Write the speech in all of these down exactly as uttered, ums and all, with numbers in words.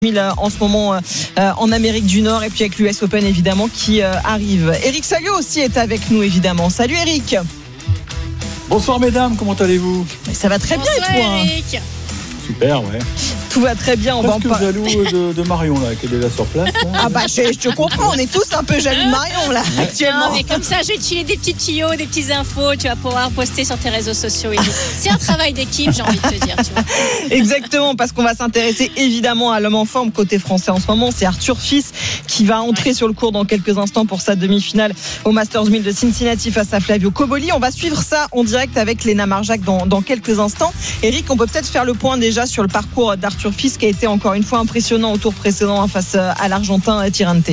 en ce moment euh, en Amérique du Nord et puis avec l'U S Open évidemment qui euh, arrive. Eric Salio aussi est avec nous évidemment. Salut Eric. Bonsoir mesdames, comment allez-vous ? Ça va très Bonsoir, bien et toi Eric. Super, ouais. Tout va très bien, on Presque va en parler. jaloux de, de Marion là, qui est déjà sur place. Là. Ah bah je, je te comprends, on est tous un peu jaloux de Marion là actuellement. Non, mais comme ça, je vais te filer des petits tuyaux, des petites infos. Tu vas pouvoir poster sur tes réseaux sociaux. Eric. C'est un travail d'équipe, j'ai envie de te dire. Tu vois. Exactement, parce qu'on va s'intéresser évidemment à l'homme en forme côté français en ce moment. C'est Arthur Fils qui va entrer ouais. sur le court dans quelques instants pour sa demi-finale au Masters mille de Cincinnati face à Flavio Cobolli. On va suivre ça en direct avec Léna Marjac dans, dans quelques instants. Eric, on peut peut-être faire le point déjà sur le parcours d'Arthur Fils qui a été encore une fois impressionnant au tour précédent face à l'Argentin Tirante.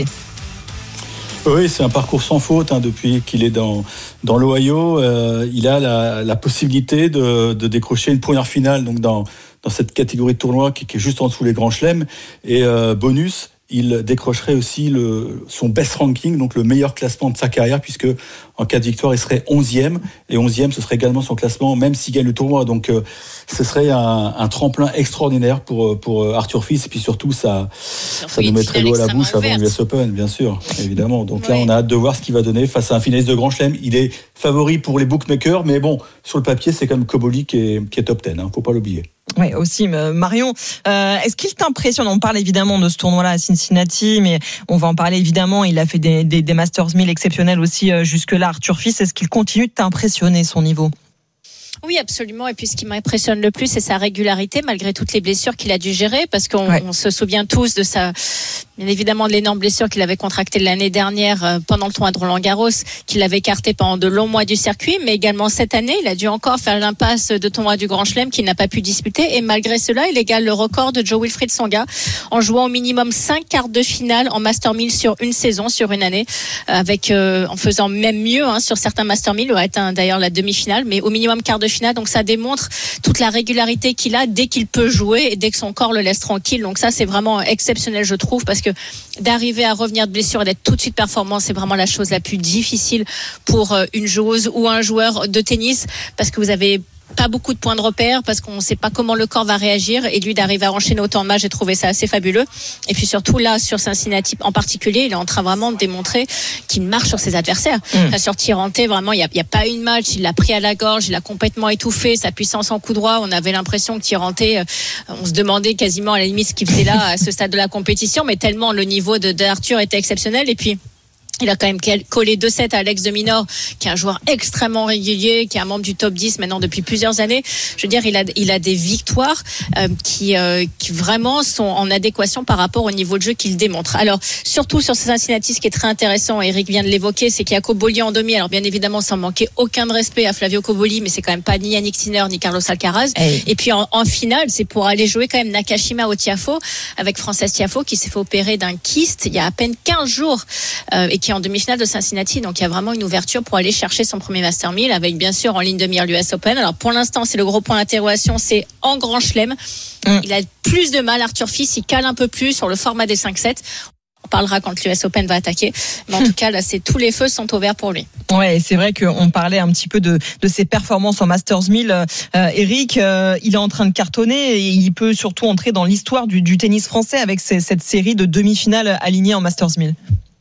Oui, c'est un parcours sans faute hein, depuis qu'il est dans, dans l'Ohio. Euh, il a la, la possibilité de, de décrocher une première finale donc dans, dans cette catégorie de tournoi qui, qui est juste en dessous les grands chelems. Et euh, bonus, il décrocherait aussi le, son best ranking, donc le meilleur classement de sa carrière, puisque en cas de victoire, il serait onzième. Et onzième, ce serait également son classement, même s'il gagne le tournoi. Donc, euh, ce serait un, un tremplin extraordinaire pour, pour Arthur Fils. Et puis surtout, ça, ça nous mettrait l'eau à la bouche avant l'U S Open, bien sûr, évidemment. Donc oui. Là, on a hâte de voir ce qu'il va donner face à un finaliste de Grand Chelem. Il est favori pour les bookmakers, mais bon, sur le papier, c'est quand même Cobolli qui est, qui est top dix. Hein, faut pas l'oublier. Oui, aussi, Marion. Euh, est-ce qu'il t'impressionne ? On parle évidemment de ce tournoi-là à Cincinnati, mais on va en parler évidemment. Il a fait des, des, des Masters mille exceptionnels aussi euh, jusque-là. Arthur Fils, est-ce qu'il continue de t'impressionner son niveau ? Oui, absolument. Et puis, ce qui m'impressionne le plus, c'est sa régularité, malgré toutes les blessures qu'il a dû gérer, parce qu'on ouais. on se souvient tous de sa, bien évidemment, de l'énorme blessure qu'il avait contractée l'année dernière euh, pendant le tournoi de Roland-Garros, qu'il avait écarté pendant de longs mois du circuit, mais également cette année, il a dû encore faire l'impasse de tournoi du Grand Chelem qu'il n'a pas pu disputer. Et malgré cela, il égale le record de Jo-Wilfried Tsonga en jouant au minimum cinq quarts de finale en Master mille sur une saison, sur une année, avec euh, en faisant même mieux hein, sur certains Master mille, il a atteint d'ailleurs la demi-finale, mais au minimum quart de finale. Donc ça démontre toute la régularité qu'il a dès qu'il peut jouer et dès que son corps le laisse tranquille. Donc ça, c'est vraiment exceptionnel, je trouve, parce que d'arriver à revenir de blessure et d'être tout de suite performant, c'est vraiment la chose la plus difficile pour une joueuse ou un joueur de tennis, parce que vous avez pas beaucoup de points de repère, parce qu'on ne sait pas comment le corps va réagir, et lui d'arriver à enchaîner autant de matchs, j'ai trouvé ça assez fabuleux. Et puis surtout là, sur Cincinnati en particulier, il est en train vraiment de démontrer qu'il marche sur ses adversaires. Mmh. Là, sur Tirante, vraiment, il n'y a, a pas une match, il l'a pris à la gorge, il a complètement étouffé, sa puissance en coup droit, on avait l'impression que Tirante, euh, on se demandait quasiment à la limite ce qu'il faisait là à ce stade de la compétition, mais tellement le niveau de, d'Arthur était exceptionnel. Et puis il a quand même collé deux sept à Alex de Minaur, qui est un joueur extrêmement régulier, qui est un membre du top dix maintenant depuis plusieurs années. Je veux dire, il a, il a des victoires euh, qui, euh, qui vraiment sont en adéquation par rapport au niveau de jeu qu'il démontre. Alors, surtout sur Cincinnati, ce qui est très intéressant, Eric vient de l'évoquer, c'est qu'il y a Cobolli en demi. Alors, bien évidemment, sans manquer aucun de respect à Flavio Cobolli, mais c'est quand même pas ni Yannick Sinner, ni Carlos Alcaraz. Hey. Et puis, en, en finale, c'est pour aller jouer quand même Nakashima au Tiafoe, avec Frances Tiafoe, qui s'est fait opérer d'un kyste il y a à peine quinze jours, euh, et qui en demi-finale de Cincinnati, donc il y a vraiment une ouverture pour aller chercher son premier Master mille, avec bien sûr en ligne de mire l'U S Open. Alors pour l'instant, c'est le gros point d'interrogation, c'est en Grand Chelem. Mm. Il a plus de mal, Arthur Fils, il cale un peu plus sur le format des cinq sept. On parlera quand l'U S Open va attaquer, mais en tout cas là, c'est tous les feux sont ouverts pour lui. Ouais, c'est vrai qu'on parlait un petit peu de de ses performances en Masters mille. Euh, Eric, euh, il est en train de cartonner et il peut surtout entrer dans l'histoire du, du tennis français avec ces, cette série de demi-finales alignées en Masters mille.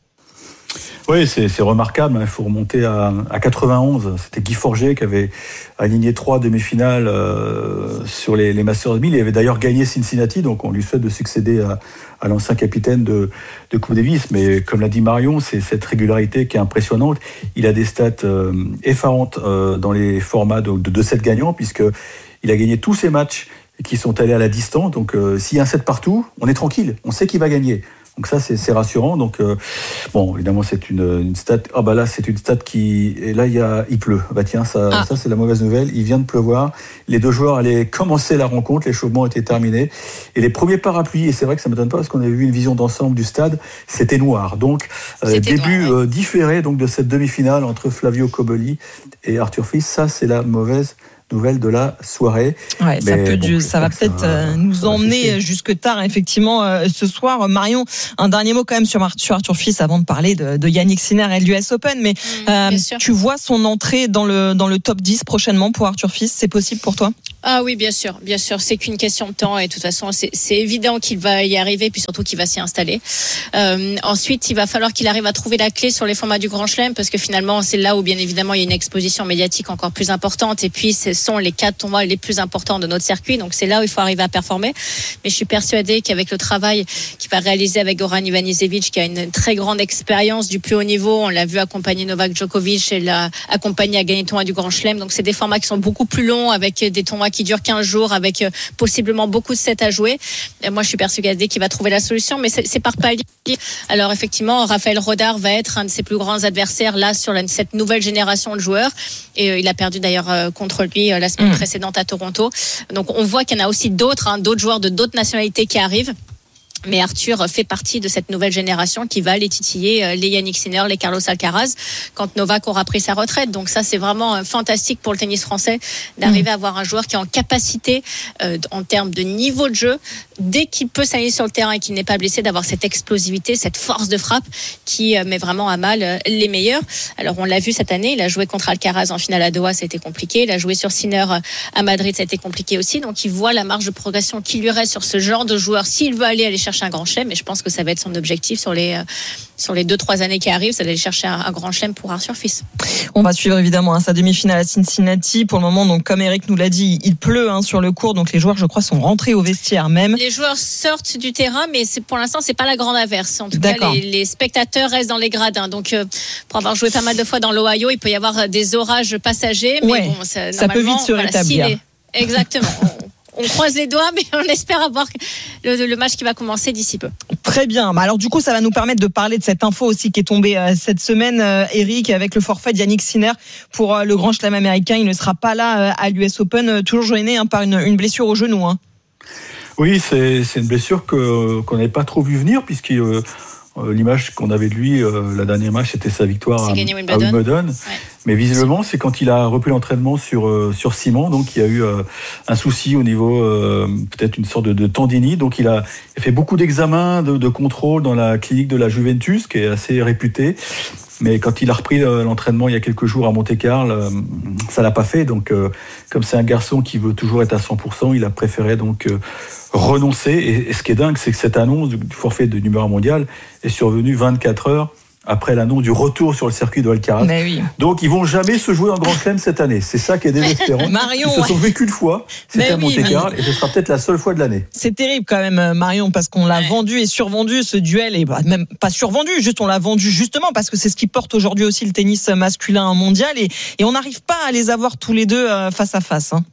Oui, c'est, c'est remarquable. Il faut remonter à, à quatre-vingt-onze. C'était Guy Forget qui avait aligné trois demi-finales euh, sur les, les Masters mille. Il avait d'ailleurs gagné Cincinnati, donc on lui souhaite de succéder à, à l'ancien capitaine de, de Coupe Davis. Mais comme l'a dit Marion, c'est cette régularité qui est impressionnante. Il a des stats euh, effarantes euh, dans les formats de, de deux sept gagnants, puisqu'il a gagné tous ses matchs qui sont allés à la distance. Donc euh, s'il y a un set partout, on est tranquille. On sait qu'il va gagner. Donc ça, c'est, c'est rassurant. Donc euh, bon, évidemment, c'est une, une stat. Ah bah là, c'est une stat qui. Et là, il y a, il pleut. Bah tiens, ça, ah. ça c'est la mauvaise nouvelle. Il vient de pleuvoir. Les deux joueurs allaient commencer la rencontre. L'échauffement était terminé. Et les premiers parapluies. Et c'est vrai que ça m'étonne pas parce qu'on avait vu une vision d'ensemble du stade. C'était noir. Donc euh, début noir, ouais. euh, différé donc de cette demi-finale entre Flavio Cobolli et Arthur Fils. Ça, c'est la mauvaise nouvelle de la soirée. Ouais, ça, peut bon, du, ça va peut-être ça, nous ça emmener jusque tard, effectivement, euh, ce soir. Marion, un dernier mot quand même sur, sur Arthur Fils avant de parler de, de Yannick Sinner et de l'U S Open. Mais mmh, euh, tu vois son entrée dans le, dans le top dix prochainement pour Arthur Fils, c'est possible pour toi ? Ah oui, bien sûr, bien sûr. C'est qu'une question de temps et de toute façon, c'est, c'est évident qu'il va y arriver, puis surtout qu'il va s'y installer. Euh, ensuite, il va falloir qu'il arrive à trouver la clé sur les formats du Grand Chelem, parce que finalement, c'est là où bien évidemment il y a une exposition médiatique encore plus importante. Et puis, ce sont les quatre tournois les plus importants de notre circuit, donc c'est là où il faut arriver à performer. Mais je suis persuadée qu'avec le travail qu'il va réaliser avec Goran Ivanisevic, qui a une très grande expérience du plus haut niveau, on l'a vu accompagner Novak Djokovic et l'a accompagné à gagner le tournoi du Grand Chelem. Donc c'est des formats qui sont beaucoup plus longs, avec des tournois qui durent quinze jours, avec euh, possiblement beaucoup de sets à jouer. Et moi, je suis persuadée qu'il va trouver la solution, mais c'est, c'est par palier. Alors effectivement, Raphaël Rodar va être un de ses plus grands adversaires là sur la, cette nouvelle génération de joueurs. Et euh, il a perdu d'ailleurs euh, contre lui euh, la semaine mmh. précédente à Toronto. Donc on voit qu'il y en a aussi d'autres, hein, d'autres joueurs de d'autres nationalités qui arrivent. Mais Arthur fait partie de cette nouvelle génération qui va les titiller, les Yannick Sinner, les Carlos Alcaraz, quand Novak aura pris sa retraite. Donc ça, c'est vraiment fantastique pour le tennis français d'arriver mmh. à avoir un joueur qui est en capacité, euh, en termes de niveau de jeu, dès qu'il peut s'aligner sur le terrain et qu'il n'est pas blessé, d'avoir cette explosivité, cette force de frappe qui euh, met vraiment à mal euh, les meilleurs. Alors on l'a vu cette année, il a joué contre Alcaraz en finale à Doha, c'était compliqué. Il a joué sur Sinner à Madrid, ça a été compliqué aussi. Donc il voit la marge de progression qu'il lui reste sur ce genre de joueur s'il veut aller aller chercher un grand chelem, et je pense que ça va être son objectif sur les, euh, sur les deux trois années qui arrivent, c'est d'aller chercher un, un grand chelem pour Arthur Fils. On va suivre évidemment hein, sa demi-finale à Cincinnati. Pour le moment, donc comme Eric nous l'a dit, il pleut hein, sur le court, donc les joueurs, je crois, sont rentrés au vestiaire même. Les joueurs sortent du terrain, mais c'est, pour l'instant, c'est pas la grande averse. En tout D'accord. cas, les, les spectateurs restent dans les gradins. Donc, euh, pour avoir joué pas mal de fois dans l'Ohio, il peut y avoir des orages passagers, mais ouais, bon, ça, ça peut vite se voilà, rétablir. Les... Exactement. On croise les doigts, mais on espère avoir le, le match qui va commencer d'ici peu. Très bien. Alors du coup, ça va nous permettre de parler de cette info aussi qui est tombée euh, cette semaine, euh, Eric, avec le forfait de Yannick Sinner pour euh, le Grand Chelem américain. Il ne sera pas là euh, à l'U S Open, euh, toujours gêné hein, par une, une blessure au genou. Hein. Oui, c'est, c'est une blessure que, qu'on n'avait pas trop vu venir, puisque euh, l'image qu'on avait de lui, euh, la dernière match, c'était sa victoire à, à Wimbledon. Ouais. Mais visiblement, c'est quand il a repris l'entraînement sur euh, sur ciment, donc il y a eu euh, un souci au niveau, euh, peut-être une sorte de, de tendinite. Donc il a, il a fait beaucoup d'examens, de, de contrôles dans la clinique de la Juventus, qui est assez réputée. Mais quand il a repris l'entraînement il y a quelques jours à Monte-Carlo, ça l'a pas fait. Donc, euh, comme c'est un garçon qui veut toujours être à cent pour cent, il a préféré donc euh, renoncer. Et, et ce qui est dingue, c'est que cette annonce du forfait de numéro un mondial est survenue vingt-quatre heures après l'annonce du retour sur le circuit de Alcaraz. Oui. Donc, ils vont jamais se jouer en Grand Chelem cette année. C'est ça qui est désespérant. Marion, ils se sont joués qu'une fois. C'était mais à Monte-Carlo oui, et ce sera peut-être la seule fois de l'année. C'est terrible quand même, Marion, parce qu'on l'a ouais. vendu et survendu ce duel, et bah, même pas survendu, juste on l'a vendu justement parce que c'est ce qui porte aujourd'hui aussi le tennis masculin mondial, et, et on n'arrive pas à les avoir tous les deux face à face. Hein.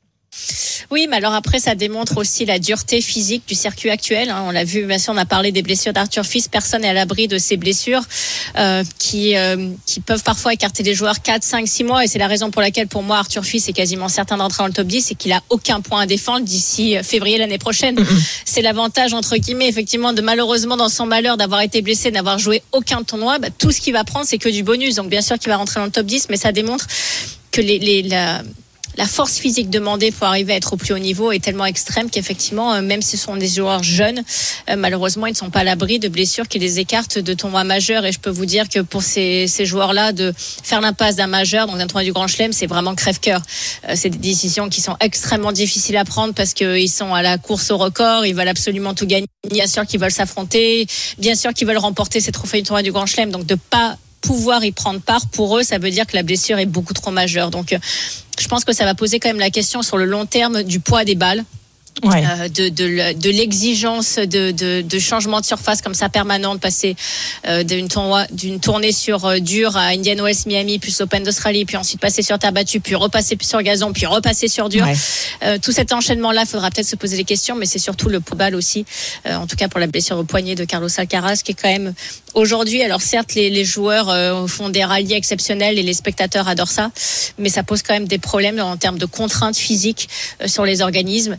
Oui, mais alors après, ça démontre aussi la dureté physique du circuit actuel. On l'a vu, bien sûr, on a parlé des blessures d'Arthur Fils. Personne n'est à l'abri de ces blessures euh, qui euh, qui peuvent parfois écarter les joueurs quatre, cinq, six mois. Et c'est la raison pour laquelle, pour moi, Arthur Fils est quasiment certain d'entrer dans le top dix, c'est qu'il a aucun point à défendre d'ici février l'année prochaine. Mm-hmm. C'est l'avantage, entre guillemets, effectivement, de malheureusement, dans son malheur, d'avoir été blessé, d'avoir joué aucun tournoi. Bah, tout ce qu'il va prendre, c'est que du bonus. Donc, bien sûr qu'il va rentrer dans le top dix, mais ça démontre que les, les la La force physique demandée pour arriver à être au plus haut niveau est tellement extrême qu'effectivement, euh, même si ce sont des joueurs jeunes, euh, malheureusement, ils ne sont pas à l'abri de blessures qui les écartent de tournois majeurs. Et je peux vous dire que pour ces, ces joueurs-là, de faire l'impasse d'un majeur dans un tournoi du Grand Chelem, c'est vraiment crève-cœur. Euh, c'est des décisions qui sont extrêmement difficiles à prendre parce qu'ils sont à la course au record, ils veulent absolument tout gagner. Bien sûr qu'ils veulent s'affronter, bien sûr qu'ils veulent remporter ces trophées du tournoi du Grand Chelem. Donc de pas pouvoir y prendre part, pour eux, ça veut dire que la blessure est beaucoup trop majeure. Donc, euh, je pense que ça va poser quand même la question sur le long terme du poids des balles. Ouais. Euh, de, de, de l'exigence de, de, de changement de surface comme ça permanent, de passer euh, d'une, tournoi, d'une tournée sur euh, dur à Indian Wells, Miami, puis l'Open d'Australie, puis ensuite passer sur terre battue, puis repasser sur gazon, puis repasser sur dur. Ouais. Euh, tout cet enchaînement-là, il faudra peut-être se poser des questions, mais c'est surtout le poids de balle aussi, euh, en tout cas pour la blessure au poignet de Carlos Alcaraz, qui est quand même aujourd'hui, alors certes les, les joueurs euh, font des rallyes exceptionnels et les spectateurs adorent ça, mais ça pose quand même des problèmes en termes de contraintes physiques euh, sur les organismes qui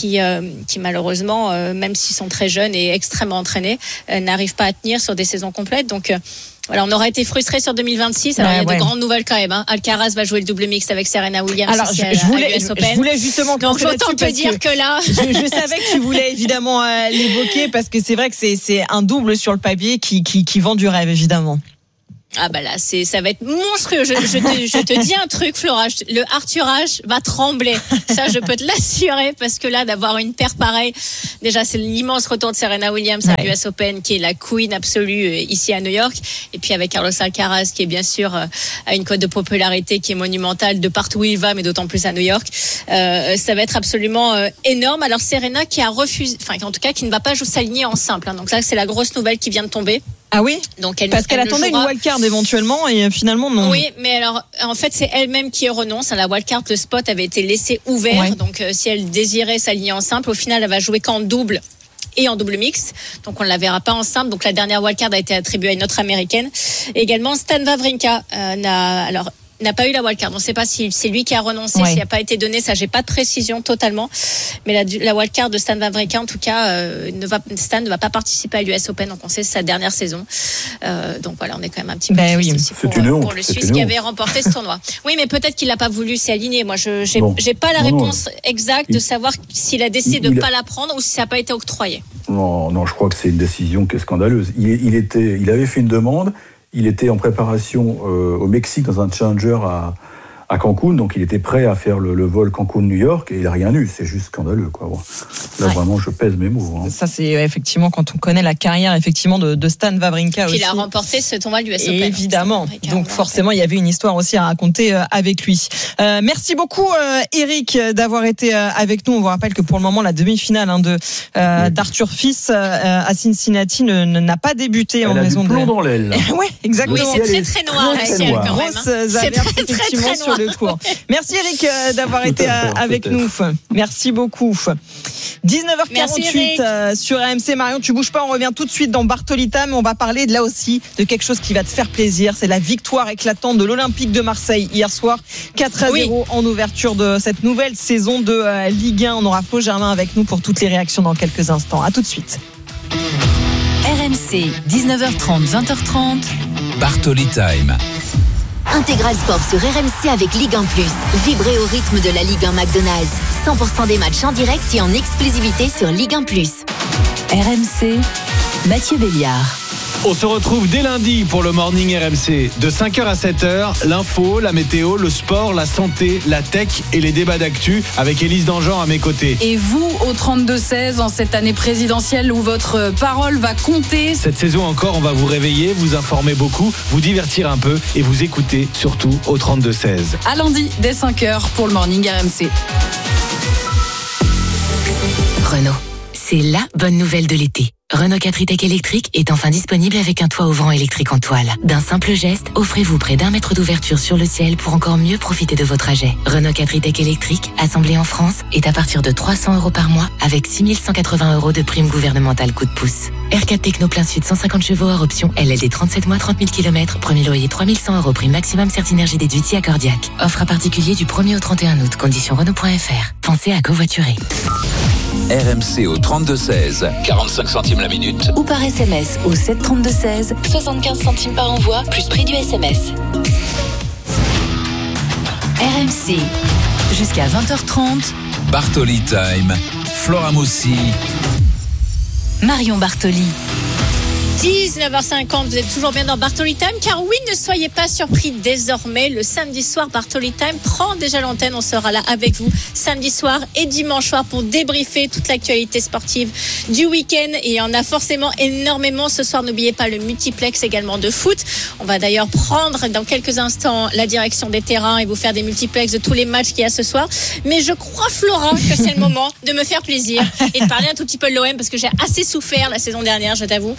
qui, euh, qui malheureusement, euh, même s'ils sont très jeunes et extrêmement entraînés, euh, n'arrivent pas à tenir sur des saisons complètes. Donc euh, voilà, on aura été frustrés sur deux mille vingt-six. Alors, ouais, il y a ouais. de grandes nouvelles quand même. Hein. Alcaraz va jouer le double mixte avec Serena Williams. Alors, ici je, à, je, voulais, à U S Open. je voulais justement. Donc, j'entends te dire que, que là. je, je savais que tu voulais évidemment euh, l'évoquer parce que c'est vrai que c'est, c'est un double sur le papier qui, qui, qui vend du rêve, évidemment. Ah bah là, c'est, ça va être monstrueux. Je, je, te, je te dis un truc, Flora, le Arthurage va trembler. Ça, je peux te l'assurer parce que là, d'avoir une paire pareille, déjà, c'est l'immense retour de Serena Williams ouais. à l'U S Open, qui est la queen absolue ici à New York. Et puis avec Carlos Alcaraz, qui est bien sûr à une cote de popularité qui est monumentale de partout où il va, mais d'autant plus à New York. Euh, ça va être absolument euh, énorme. Alors Serena qui a refusé, enfin en tout cas qui ne va pas jouer s'aligner en simple. Hein. Donc là, c'est la grosse nouvelle qui vient de tomber. Ah oui. Donc elle, parce qu'elle elle attendait jouera... une wildcard éventuellement et finalement non. Oui, mais alors en fait c'est elle-même qui renonce. La wildcard, le spot avait été laissé ouvert, ouais. donc euh, si elle désirait s'aligner en simple, au final elle va jouer qu'en double et en double mix. Donc on ne la verra pas en simple. Donc la dernière wildcard a été attribuée à une autre américaine. Et également Stan Wawrinka euh, n'a alors. n'a pas eu la wildcard. On ne sait pas si c'est lui qui a renoncé, ouais. s'il n'a pas été donné. Ça, j'ai pas de précision totalement. Mais la, la wildcard de Stan Wawrinka, en tout cas, euh, ne va, Stan ne va pas participer à l'U S Open. Donc, on sait c'est sa dernière saison. Euh, donc voilà, on est quand même un petit peu ben triste oui. aussi pour, honte, pour le Suisse qui avait remporté ce tournoi. Oui, mais peut-être qu'il n'a pas voulu s'y aligner. Moi, je j'ai, bon. j'ai pas la non, réponse non. exacte il, de savoir s'il a décidé de ne pas la prendre ou si ça n'a pas été octroyé. Non, non, je crois que c'est une décision qui est scandaleuse. Il, il était, il avait fait une demande. Il était en préparation euh, au Mexique dans un challenger à à Cancun, donc il était prêt à faire le, le vol Cancun-New York et il n'a rien eu, c'est juste scandaleux quoi. Bon. Là ouais. vraiment je pèse mes mots. Hein. Ça c'est effectivement quand on connaît la carrière effectivement de, de Stan Wawrinka aussi. Il a remporté ce tournoi de l'U S Open. Évidemment, donc forcément il y avait une histoire aussi à raconter euh, avec lui. Euh, merci beaucoup euh, Eric d'avoir été euh, avec nous. On vous rappelle que pour le moment la demi-finale hein, de euh, oui. d'Arthur Fils euh, à Cincinnati ne, ne, n'a pas débuté Elle en a raison du plomb de. dans l'aile. Oui, exactement. Oui, c'est très très noir très, très noir. Quand même. Grosses averses effectivement sur le cours. Merci Eric euh, d'avoir Tout été fait, euh, avec peut-être. nous. Merci beaucoup. dix-neuf heures quarante-huit euh, sur R M C. Marion, tu bouges pas, on revient tout de suite dans Bartoli Time. On va parler de là aussi de quelque chose qui va te faire plaisir. C'est la victoire éclatante de l'Olympique de Marseille hier soir, quatre à zéro oui. en ouverture de cette nouvelle saison de euh, Ligue un. On aura Flo Germain avec nous pour toutes les réactions dans quelques instants. À tout de suite. R M C, dix-neuf heures trente, vingt heures trente. Bartoli Time. Intégral Sport sur R M C avec Ligue un plus. Vibrez au rythme de la Ligue un McDonald's. cent pour cent des matchs en direct et en exclusivité sur Ligue un plus. R M C, Mathieu Béliard. On se retrouve dès lundi pour le Morning R M C. De cinq heures à sept heures, l'info, la météo, le sport, la santé, la tech et les débats d'actu avec Élise Dangean à mes côtés. Et vous, au trente-deux seize, en cette année présidentielle où votre parole va compter. Cette saison encore, on va vous réveiller, vous informer beaucoup, vous divertir un peu et vous écouter surtout au trente-deux seize. À lundi, dès cinq heures pour le Morning R M C. Renault, c'est la bonne nouvelle de l'été. Renault quatre e-Tech électrique est enfin disponible avec un toit ouvrant électrique en toile. D'un simple geste, offrez-vous près d'un mètre d'ouverture sur le ciel pour encore mieux profiter de vos trajets. Renault quatre e-Tech électrique, assemblé en France, est à partir de trois cents euros par mois avec six mille cent quatre-vingts euros de prime gouvernementale coup de pouce. R quatre Techno plein sud cent cinquante chevaux hors option L L D trente-sept mois trente mille kilomètres, premier loyer trois mille cent euros, prime maximum Certinergie déduite à Cordiac. Offre à particulier du premier au trente et un août, conditions Renault point F R. Pensez à covoiturer. R M C au trente-deux seize, quarante-cinq centimes la minute. Ou par S M S au sept trente-deux seize, soixante-quinze centimes par envoi, plus prix du S M S. R M C, jusqu'à vingt heures trente. Bartoli Time, Flora Moussi, Marion Bartoli. dix-neuf heures cinquante, vous êtes toujours bien dans Bartoli Time, car oui, ne soyez pas surpris désormais, le samedi soir, Bartoli Time prend déjà l'antenne, on sera là avec vous samedi soir et dimanche soir pour débriefer toute l'actualité sportive du week-end, et il y en a forcément énormément ce soir. N'oubliez pas le multiplex également de foot, on va d'ailleurs prendre dans quelques instants la direction des terrains et vous faire des multiplex de tous les matchs qu'il y a ce soir, mais je crois, Flora, que c'est le moment de me faire plaisir et de parler un tout petit peu de l'O M, parce que j'ai assez souffert la saison dernière, je t'avoue. Exactement.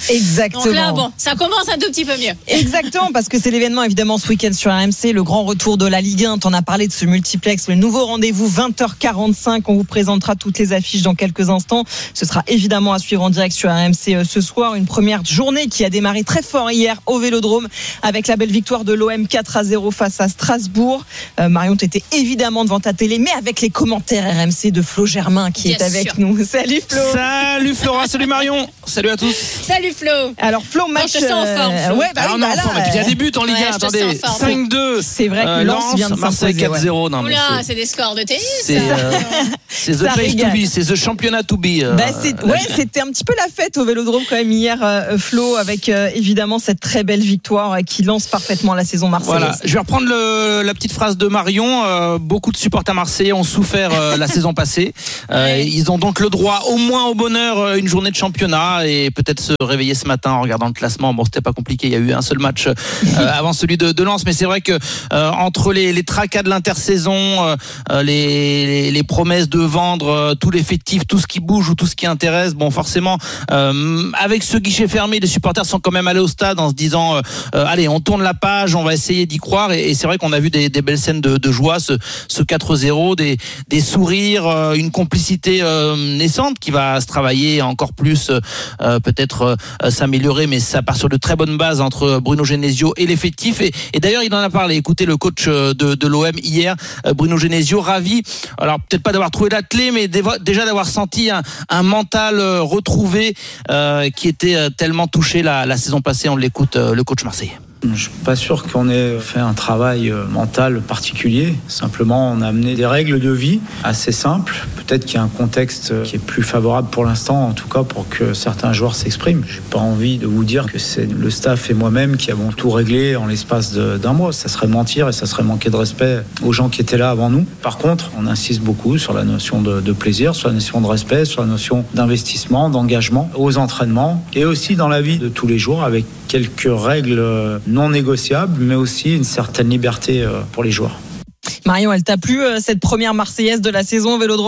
Exactement. Donc là, bon, ça commence un tout petit peu mieux. Exactement, parce que c'est l'événement évidemment ce week-end sur R M C, le grand retour de la Ligue un. T'en as parlé de ce multiplex, le nouveau rendez-vous vingt heures quarante-cinq. On vous présentera toutes les affiches dans quelques instants. Ce sera évidemment à suivre en direct sur R M C ce soir. Une première journée qui a démarré très fort hier au Vélodrome avec la belle victoire de l'O M quatre à zéro face à Strasbourg. Euh, Marion, t'étais évidemment devant ta télé, mais avec les commentaires R M C de Flo Germain qui Bien est avec sûr. nous. Salut Flo. Salut Flora, salut Marion. Salut à tous. Salut Flo. Alors Flo, match. Non, je te sens en forme, Flo. Ouais, bah, Alors, oui, non, bah, là, en forme. Et puis il y a des buts en Ligue un. Ouais, Attendez, cinq deux. C'est vrai que euh, Lens vient de Marseille s'imposer, quatre zéro. ouais. Non, mais Oula, c'est, c'est des scores de tennis. c'est, euh, c'est the Ça place régale. to be, c'est the championnat to be. Euh, Bah, c'est, ouais, c'était un petit peu la fête au Vélodrome quand même hier, euh, Flo, avec euh, évidemment cette très belle victoire euh, qui lance parfaitement la saison marseillaise. Voilà, je vais reprendre le, la petite phrase de Marion. Euh, beaucoup de supporters marseillais ont souffert euh, la saison passée. Euh, Ouais. Ils ont donc le droit au moins au bonheur euh, une journée de championnat et peut-être se réveiller ce matin en regardant le classement. Bon, c'était pas compliqué, il y a eu un seul match euh, avant celui de, de Lens, mais c'est vrai que euh, entre les, les tracas de l'intersaison, euh, les, les, les promesses de vendre euh, tout l'effectif, tout ce qui bouge ou tout ce qui intéresse, bon forcément euh, avec ce guichet fermé, les supporters sont quand même allés au stade en se disant euh, euh, allez, on tourne la page, on va essayer d'y croire et, et c'est vrai qu'on a vu des, des belles scènes de, de joie, ce, ce quatre zéro, des, des sourires, euh, une complicité euh, naissante qui va se travailler encore plus, euh, peut-être euh, s'améliorer, mais ça part sur de très bonnes bases entre Bruno Genesio et l'effectif et, et d'ailleurs il en a parlé. Écoutez le coach de, de l'O M hier, Bruno Genesio, ravi, alors peut-être pas d'avoir trouvé la clé, mais déjà d'avoir senti un, un mental retrouvé euh, qui était tellement touché la, la saison passée. On l'écoute, le coach marseillais. Je ne suis pas sûr qu'on ait fait un travail mental particulier. Simplement, on a amené des règles de vie assez simples. Peut-être qu'il y a un contexte qui est plus favorable pour l'instant, en tout cas pour que certains joueurs s'expriment. Je n'ai pas envie de vous dire que c'est le staff et moi-même qui avons tout réglé en l'espace de, d'un mois. Ça serait mentir et ça serait manquer de respect aux gens qui étaient là avant nous. Par contre, on insiste beaucoup sur la notion de, de plaisir, sur la notion de respect, sur la notion d'investissement, d'engagement aux entraînements et aussi dans la vie de tous les jours avec quelques règles non négociables, mais aussi une certaine liberté pour les joueurs. Marion, elle t'a plu cette première Marseillaise de la saison au Vélodrome ?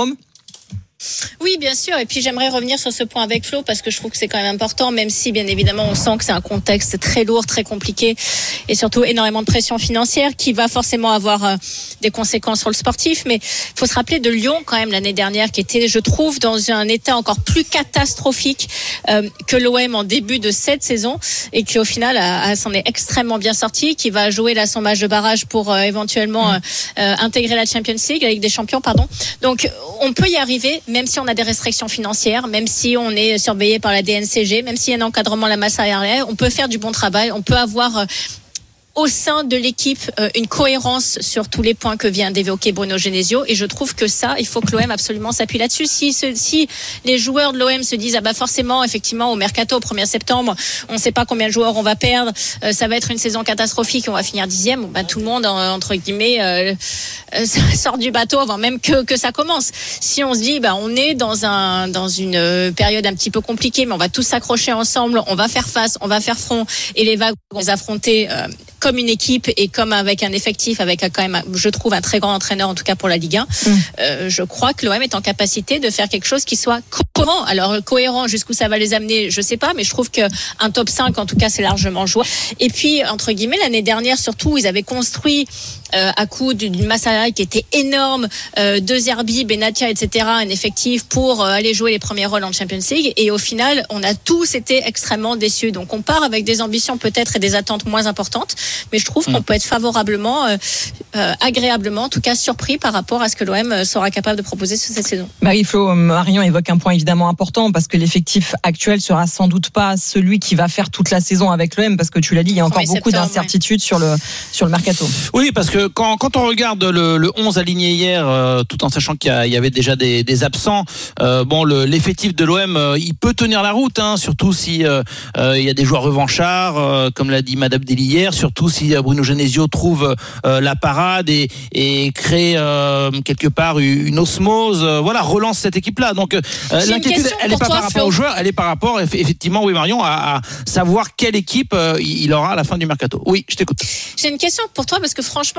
Oui, bien sûr. Et puis j'aimerais revenir sur ce point avec Flo parce que je trouve que c'est quand même important, même si bien évidemment on sent que c'est un contexte très lourd, très compliqué et surtout énormément de pression financière qui va forcément avoir euh, des conséquences sur le sportif. Mais il faut se rappeler de Lyon quand même l'année dernière qui était, je trouve, dans un état encore plus catastrophique euh, que l'O M en début de cette saison et qui au final a, a, s'en est extrêmement bien sorti, qui va jouer là son match de barrage pour euh, éventuellement euh, euh, intégrer la Champions League, la Ligue des Champions, pardon. Donc on peut y arriver. Même si on a des restrictions financières, même si on est surveillé par la D N C G, même s'il y a un encadrement de la masse salariale, on peut faire du bon travail, on peut avoir au sein de l'équipe euh, une cohérence sur tous les points que vient d'évoquer Bruno Genesio et je trouve que ça, il faut que l'O M absolument s'appuie là-dessus. Si, ce, si les joueurs de l'O M se disent ah bah forcément effectivement au mercato au premier septembre on ne sait pas combien de joueurs on va perdre, euh, ça va être une saison catastrophique, on va finir dixième, bah, tout le monde entre guillemets euh, euh, sort du bateau avant même que, que ça commence. Si on se dit bah on est dans, un, dans une période un petit peu compliquée mais on va tous s'accrocher ensemble, on va faire face, on va faire front et les vagues on va affronter euh, comme une équipe et comme avec un effectif, avec quand même, je trouve, un très grand entraîneur, en tout cas pour la Ligue un, mmh. euh, je crois que l'O M est en capacité de faire quelque chose qui soit cohérent. Alors, cohérent, jusqu'où ça va les amener, je sais pas, mais je trouve qu'un top cinq, en tout cas, c'est largement jouable. Et puis, entre guillemets, l'année dernière, surtout, ils avaient construit euh, à coup d'une masse salariale qui était énorme, euh, De Zerbi, Benatia, et cetera, un effectif pour euh, aller jouer les premiers rôles en Champions League. Et au final, on a tous été extrêmement déçus. Donc, on part avec des ambitions peut-être et des attentes moins importantes. Mais je trouve qu'on peut être favorablement, euh, euh, agréablement, en tout cas surpris par rapport à ce que l'O M sera capable de proposer sur cette saison. Marie-Flo, Marion évoque un point évidemment important parce que l'effectif actuel sera sans doute pas celui qui va faire toute la saison avec l'O M parce que tu l'as dit, il y a encore beaucoup d'incertitudes ouais. sur le sur le mercato. Oui, parce que quand quand on regarde le, le onze aligné hier, euh, tout en sachant qu'il y, a, il y avait déjà des, des absents, euh, bon le, l'effectif de l'O M, euh, il peut tenir la route, hein, surtout si euh, euh, il y a des joueurs revanchards, euh, comme l'a dit Madame Deli hier, surtout si Bruno Genesio trouve euh, la parade et, et crée euh, quelque part une osmose, euh, voilà, relance cette équipe-là. Donc euh, l'inquiétude, elle n'est pas toi, par rapport Flo. aux joueurs, elle est par rapport, effectivement, oui Marion, à, à savoir quelle équipe euh, il aura à la fin du mercato. Oui, je t'écoute. J'ai une question pour toi parce que franchement,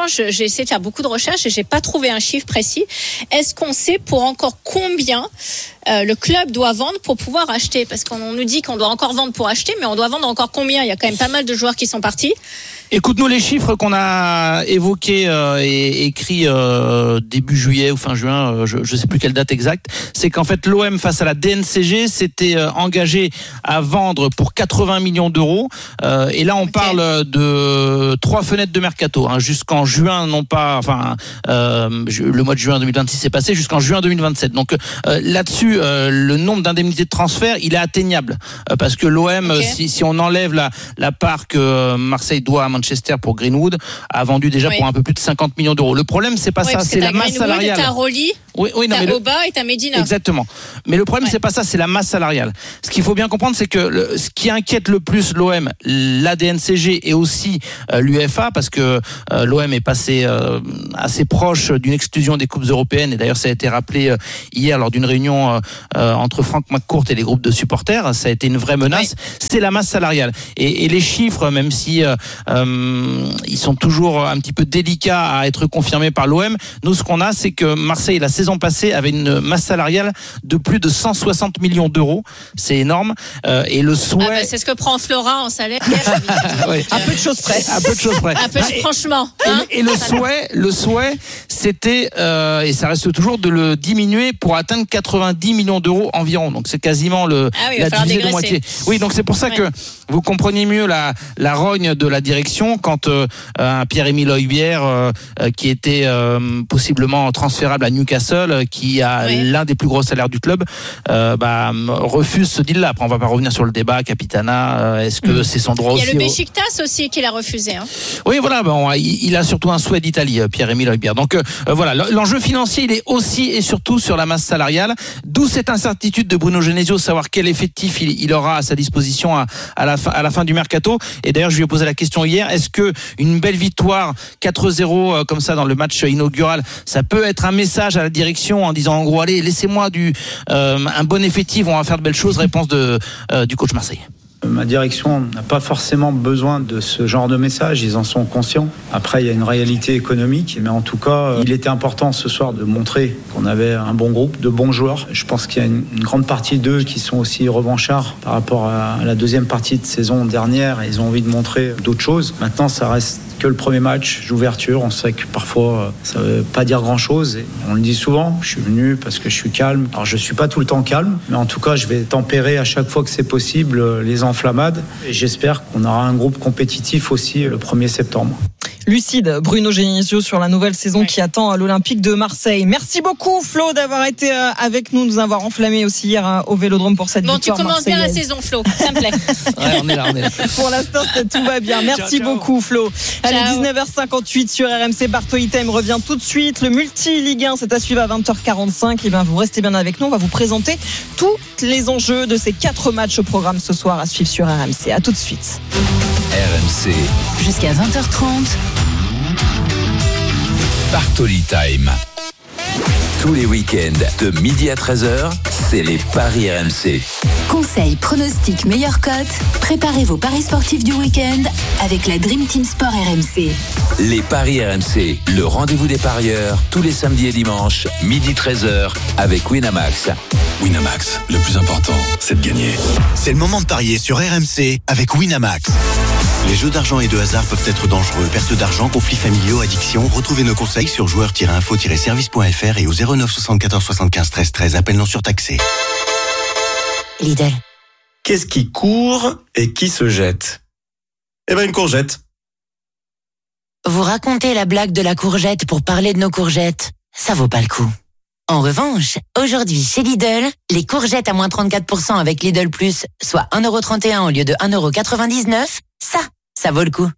je, j'ai essayé de faire beaucoup de recherches et j'ai pas trouvé un chiffre précis. Est-ce qu'on sait pour encore combien euh, le club doit vendre pour pouvoir acheter? Parce qu'on nous dit qu'on doit encore vendre pour acheter, mais on doit vendre encore combien? Il y a quand même pas mal de joueurs qui sont partis. Écoute-nous les chiffres qu'on a évoqués euh, et écrits euh, début juillet ou fin juin, euh, je ne sais plus quelle date exacte. C'est qu'en fait l'O M face à la D N C G s'était euh, engagé à vendre pour quatre-vingts millions d'euros. Euh, et là on okay. parle de trois fenêtres de mercato, hein, jusqu'en juin, non pas, enfin euh, le mois de juin deux mille vingt-six est passé, jusqu'en juin deux mille vingt-sept. Donc euh, là-dessus, euh, le nombre d'indemnités de transfert, il est atteignable euh, parce que l'O M, okay. si, si on enlève la, la part que Marseille doit à Manchester pour Greenwood, a vendu déjà oui. pour un peu plus de cinquante millions d'euros. Le problème, c'est pas oui, ça, c'est la masse Greenwood, salariale. T'as Rolly, oui, oui, non, t'as mais Oba le... et t'as Medina. Exactement. Mais le problème, ouais. c'est pas ça, c'est la masse salariale. Ce qu'il faut bien comprendre, c'est que le, ce qui inquiète le plus l'O M, la D N C G et aussi euh, l'U F A, parce que euh, l'O M est passé euh, assez proche d'une exclusion des coupes européennes. Et d'ailleurs, ça a été rappelé euh, hier lors d'une réunion euh, euh, entre Frank McCourt et les groupes de supporters. Ça a été une vraie menace. Oui. C'est la masse salariale. Et, et les chiffres, même si euh, euh, ils sont toujours un petit peu délicats à être confirmés par l'O M. Nous, ce qu'on a, c'est que Marseille, la saison passée, avait une masse salariale de plus de cent soixante millions d'euros. C'est énorme. Euh, et le souhait... Ah bah c'est ce que prend Flora en salaire. oui. Un peu de choses près. Un peu de choses près. Un peu, ah, franchement. Et, hein et, et le souhait, le souhait, c'était, euh, et ça reste toujours, de le diminuer pour atteindre quatre-vingt-dix millions d'euros environ. Donc c'est quasiment le, ah oui, la divisée de moitié. Oui, donc c'est pour ça ouais. que vous comprenez mieux la, la rogne de la direction quand euh, un Pierre-Emile Højbjerg euh, qui était euh, possiblement transférable à Newcastle, qui a oui. l'un des plus gros salaires du club, euh, bah, refuse ce deal-là. Après, on va pas revenir sur le débat, Capitana, euh, est-ce que mmh. c'est son droit aussi? Il y a le Beşiktaş aussi qui l'a refusé. Hein. Oui, voilà, bon, il, il a surtout un souhait d'Italie, Pierre-Emile Højbjerg. Donc euh, voilà, l'enjeu financier, il est aussi et surtout sur la masse salariale, d'où cette incertitude de Bruno Genesio, savoir quel effectif il, il aura à sa disposition à, à, la fin, à la fin du mercato. Et d'ailleurs, je lui ai posé la question hier, est-ce que une belle victoire quatre zéro euh, comme ça dans le match inaugural, ça peut être un message à la direction en disant en gros, allez, laissez-moi du euh, un bon effectif, on va faire de belles choses. Réponse de euh, du coach Marseille. Ma direction n'a pas forcément besoin de ce genre de message, ils en sont conscients. Après, il y a une réalité économique, mais en tout cas, il était important ce soir de montrer qu'on avait un bon groupe, de bons joueurs. Je pense qu'il y a une, une grande partie d'eux qui sont aussi revanchards par rapport à la deuxième partie de saison dernière. Ils ont envie de montrer d'autres choses. Maintenant, ça reste que le premier match d'ouverture. On sait que parfois, ça ne veut pas dire grand-chose. Et on le dit souvent, je suis venu parce que je suis calme. Alors, je ne suis pas tout le temps calme, mais en tout cas, je vais tempérer à chaque fois que c'est possible les enflammades. Et j'espère qu'on aura un groupe compétitif aussi le premier septembre. Lucide, Bruno Genesio sur la nouvelle saison ouais. qui attend l'Olympique de Marseille. Merci beaucoup Flo d'avoir été avec nous, nous avoir enflammés aussi hier au Vélodrome pour cette bon, victoire marseillaise. Bon, tu commences bien la saison Flo, ça me plaît. Ouais, on est là, on est là. Pour l'instant, tout va bien. Merci ciao, ciao. beaucoup Flo. Ciao. Allez, dix-neuf heures cinquante-huit sur R M C, Bartoli Time revient tout de suite. Le multi Ligue un, c'est à suivre à vingt heures quarante-cinq. Et bien, vous restez bien avec nous. On va vous présenter tous les enjeux de ces quatre matchs au programme ce soir à suivre sur R M C. À tout de suite. R M C. Jusqu'à vingt heures trente. Bartoli Time. Tous les week-ends de midi à treize heures, c'est les paris R M C. Conseils, pronostics, meilleures cotes. Préparez vos paris sportifs du week-end avec la Dream Team Sport R M C. Les paris R M C, le rendez-vous des parieurs, tous les samedis et dimanches, midi treize heures, avec Winamax. Winamax, le plus important, c'est de gagner. C'est le moment de parier sur R M C avec Winamax. Les jeux d'argent et de hasard peuvent être dangereux. Perte d'argent, conflits familiaux, addiction. Retrouvez nos conseils sur joueurs tiret info tiret service point f r et au zéro neuf soixante-quatorze soixante-quinze treize treize. Appel non surtaxé. Lidl. Qu'est-ce qui court et qui se jette? Eh ben une courgette. Vous racontez la blague de la courgette pour parler de nos courgettes. Ça vaut pas le coup. En revanche, aujourd'hui chez Lidl, les courgettes à moins trente-quatre pour cent avec Lidl Plus, soit un euro trente et un au lieu de un euro quatre-vingt-dix-neuf, ça, ça vaut le coup.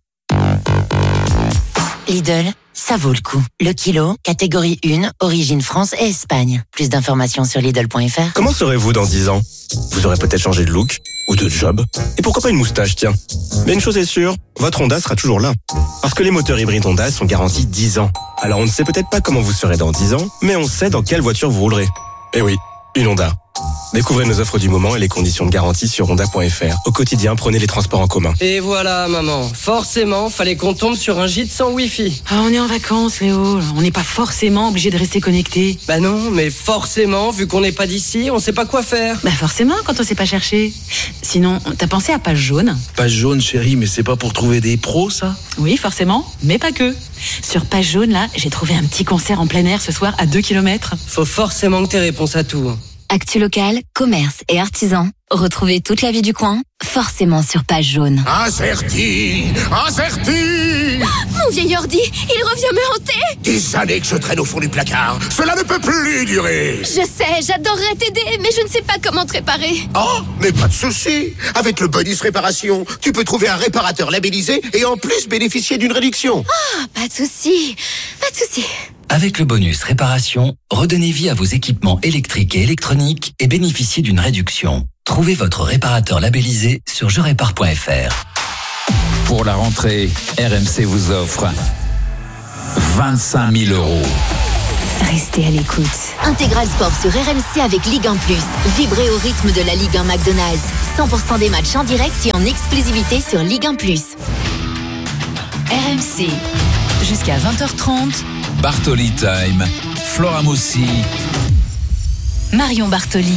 Lidl, ça vaut le coup. Le kilo, catégorie un, origine France et Espagne. Plus d'informations sur Lidl point f r. Comment serez-vous dans dix ans? Vous aurez peut-être changé de look ou de job. Et pourquoi pas une moustache, tiens. Mais une chose est sûre, votre Honda sera toujours là. Parce que les moteurs hybrides Honda sont garantis dix ans. Alors on ne sait peut-être pas comment vous serez dans dix ans, mais on sait dans quelle voiture vous roulerez. Eh oui, une Honda. Découvrez nos offres du moment et les conditions de garantie sur honda point f r. Au quotidien, prenez les transports en commun. Et voilà, maman. Forcément, fallait qu'on tombe sur un gîte sans Wi-Fi. Ah, on est en vacances, Léo. On n'est pas forcément obligé de rester connecté. Bah non, mais forcément, vu qu'on n'est pas d'ici, on sait pas quoi faire. Bah forcément, quand on sait pas chercher. Sinon, t'as pensé à Page Jaune? Page Jaune, chérie, mais c'est pas pour trouver des pros, ça? Oui, forcément, mais pas que. Sur Page Jaune, là, j'ai trouvé un petit concert en plein air ce soir à deux kilomètres. Faut forcément que t'aies réponse à tout. Actu local, commerce et artisans. Retrouvez toute la vie du coin, forcément sur Page Jaune. Incerti, incerti. Mon vieil ordi, il revient me hanter. Des années que je traîne au fond du placard. Cela ne peut plus durer. Je sais, j'adorerais t'aider, mais je ne sais pas comment te réparer. Oh, mais pas de souci. Avec le bonus réparation, tu peux trouver un réparateur labellisé et en plus bénéficier d'une réduction. Ah, pas de souci, pas de souci. Avec le bonus réparation, redonnez vie à vos équipements électriques et électroniques et bénéficiez d'une réduction. Trouvez votre réparateur labellisé sur je répare point f r. Pour la rentrée, R M C vous offre vingt-cinq mille euros. Restez à l'écoute. Intégral Sport sur R M C avec Ligue un plus. Vibrez au rythme de la Ligue un McDonald's. cent pour cent des matchs en direct et en exclusivité sur Ligue un plus. R M C, jusqu'à vingt heures trente. Bartoli Time, Flora Moussi, Marion Bartoli.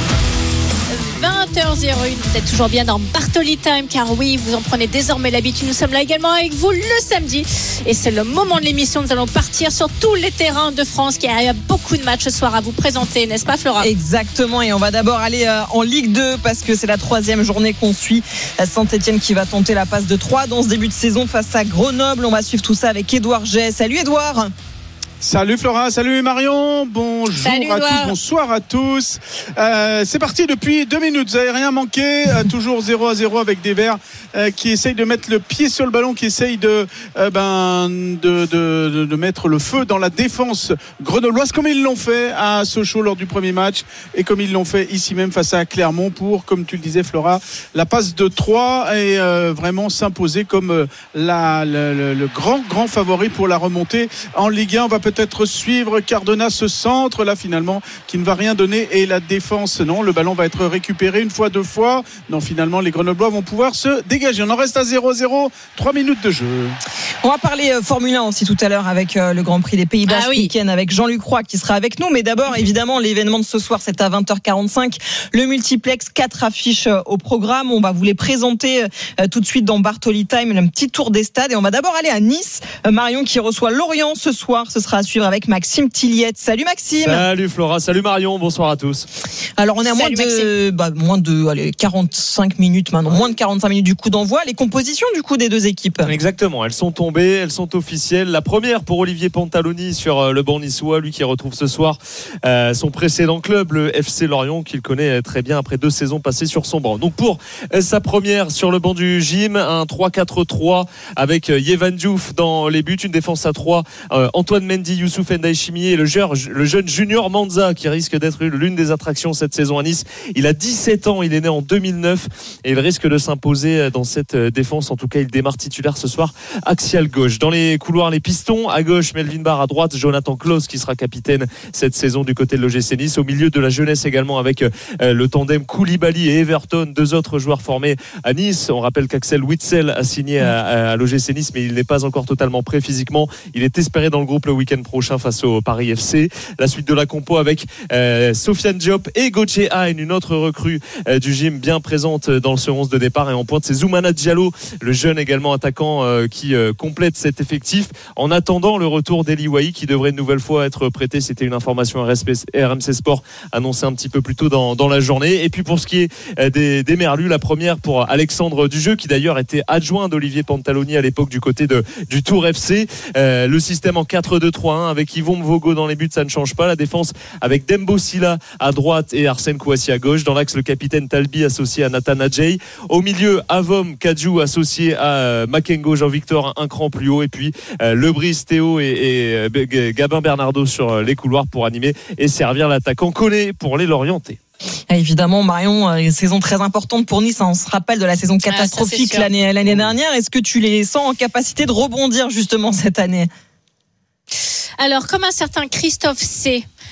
vingt heures zéro un, vous êtes toujours bien dans Bartoli Time, car oui, vous en prenez désormais l'habitude. Nous sommes là également avec vous le samedi et c'est le moment de l'émission. Nous allons partir sur tous les terrains de France, car il y a beaucoup de matchs ce soir à vous présenter, n'est-ce pas Flora? Exactement, et on va d'abord aller en Ligue deux parce que c'est la troisième journée qu'on suit. Saint-Etienne qui va tenter la passe de trois dans ce début de saison face à Grenoble. On va suivre tout ça avec Édouard Jay. Salut Édouard. Salut Flora, salut Marion, bonjour salut à Edouard. tous, bonsoir à tous. Euh, c'est parti depuis deux minutes, vous n'avez rien manqué, euh, toujours zéro à zéro avec des Verts euh, qui essayent de mettre le pied sur le ballon, qui essayent de, euh, ben, de, de, de mettre le feu dans la défense grenobloise, comme ils l'ont fait à Sochaux lors du premier match et comme ils l'ont fait ici même face à Clermont pour, comme tu le disais Flora, la passe de trois et euh, vraiment s'imposer comme euh, la, le, le, le grand grand favori pour la remontée en Ligue un. On va peut-être peut-être suivre Cardona, ce centre là finalement qui ne va rien donner, et la défense non, le ballon va être récupéré une fois, deux fois, non, finalement les Grenoblois vont pouvoir se dégager. On en reste à zéro à zéro, trois minutes de jeu. On va parler euh, Formule un aussi tout à l'heure avec euh, le Grand Prix des Pays-Bas ah, ce oui. week-end avec Jean-Luc Roy qui sera avec nous, mais d'abord évidemment l'événement de ce soir, c'est à vingt heures quarante-cinq, le multiplex, quatre affiches euh, au programme. On va vous les présenter euh, tout de suite dans Bartoli Time, un petit tour des stades, et on va d'abord aller à Nice, euh, Marion qui reçoit Lorient ce soir. Ce sera à suivre avec Maxime Tilliette. Salut Maxime. Salut Flora, salut Marion, bonsoir à tous. Alors on est à moins de, bah, moins de allez, quarante-cinq minutes maintenant, moins de quarante-cinq minutes du coup d'envoi. Les compositions du coup des deux équipes. Exactement, elles sont tombées, elles sont officielles. La première pour Olivier Pantaloni sur le banc niçois, lui qui retrouve ce soir euh, son précédent club, le F C Lorient, qu'il connaît très bien après deux saisons passées sur son banc. Donc pour euh, sa première sur le banc du gym, un trois quatre trois avec euh, Yevan Diouf dans les buts, une défense à trois, euh, Antoine Mendy, Youssouf Ndaïchimi et le jeune, le jeune Junior Manza qui risque d'être l'une des attractions cette saison à Nice. Il a dix-sept ans, il est né en deux mille neuf et il risque de s'imposer dans cette défense. En tout cas, il démarre titulaire ce soir, axial gauche. Dans les couloirs, les pistons, à gauche Melvin Barr, à droite Jonathan Klaus qui sera capitaine cette saison du côté de l'O G C Nice. Au milieu de la jeunesse également avec le tandem Koulibaly et Everton, deux autres joueurs formés à Nice. On rappelle qu'Axel Witsel a signé à, à l'O G C Nice, mais il n'est pas encore totalement prêt physiquement. Il est espéré dans le groupe le week-end prochain face au Paris F C. La suite de la compo avec euh, Sofiane Diop et Gauthier Hain, une autre recrue euh, du gym bien présente dans ce onze de départ, et en pointe c'est Zoumana Diallo, le jeune également attaquant euh, qui euh, complète cet effectif en attendant le retour d'Eli Wahi qui devrait une nouvelle fois être prêté. C'était une information R M C Sport annoncée un petit peu plus tôt dans, dans la journée. Et puis pour ce qui est euh, des, des Merlus, la première pour Alexandre Dujeu qui d'ailleurs était adjoint d'Olivier Pantaloni à l'époque du côté de, du Tour F C. Euh, le système en quatre deux trois un avec Yvon Mvogo dans les buts, ça ne change pas. La défense avec Dembo Silla à droite et Arsène Kouassi à gauche. Dans l'axe, le capitaine Talbi associé à Nathan Adjei. Au milieu, Avom Kadjou associé à Makengo Jean-Victor un cran plus haut. Et puis euh, Lebris, Théo et, et euh, Gabin Bernardo sur les couloirs pour animer et servir l'attaquant Koné pour les l'orienter. Évidemment, Marion, une saison très importante pour Nice. On se rappelle de la saison catastrophique ah, l'année, l'année dernière. Est-ce que tu les sens en capacité de rebondir justement cette année ? Alors, comme un certain Christophe C,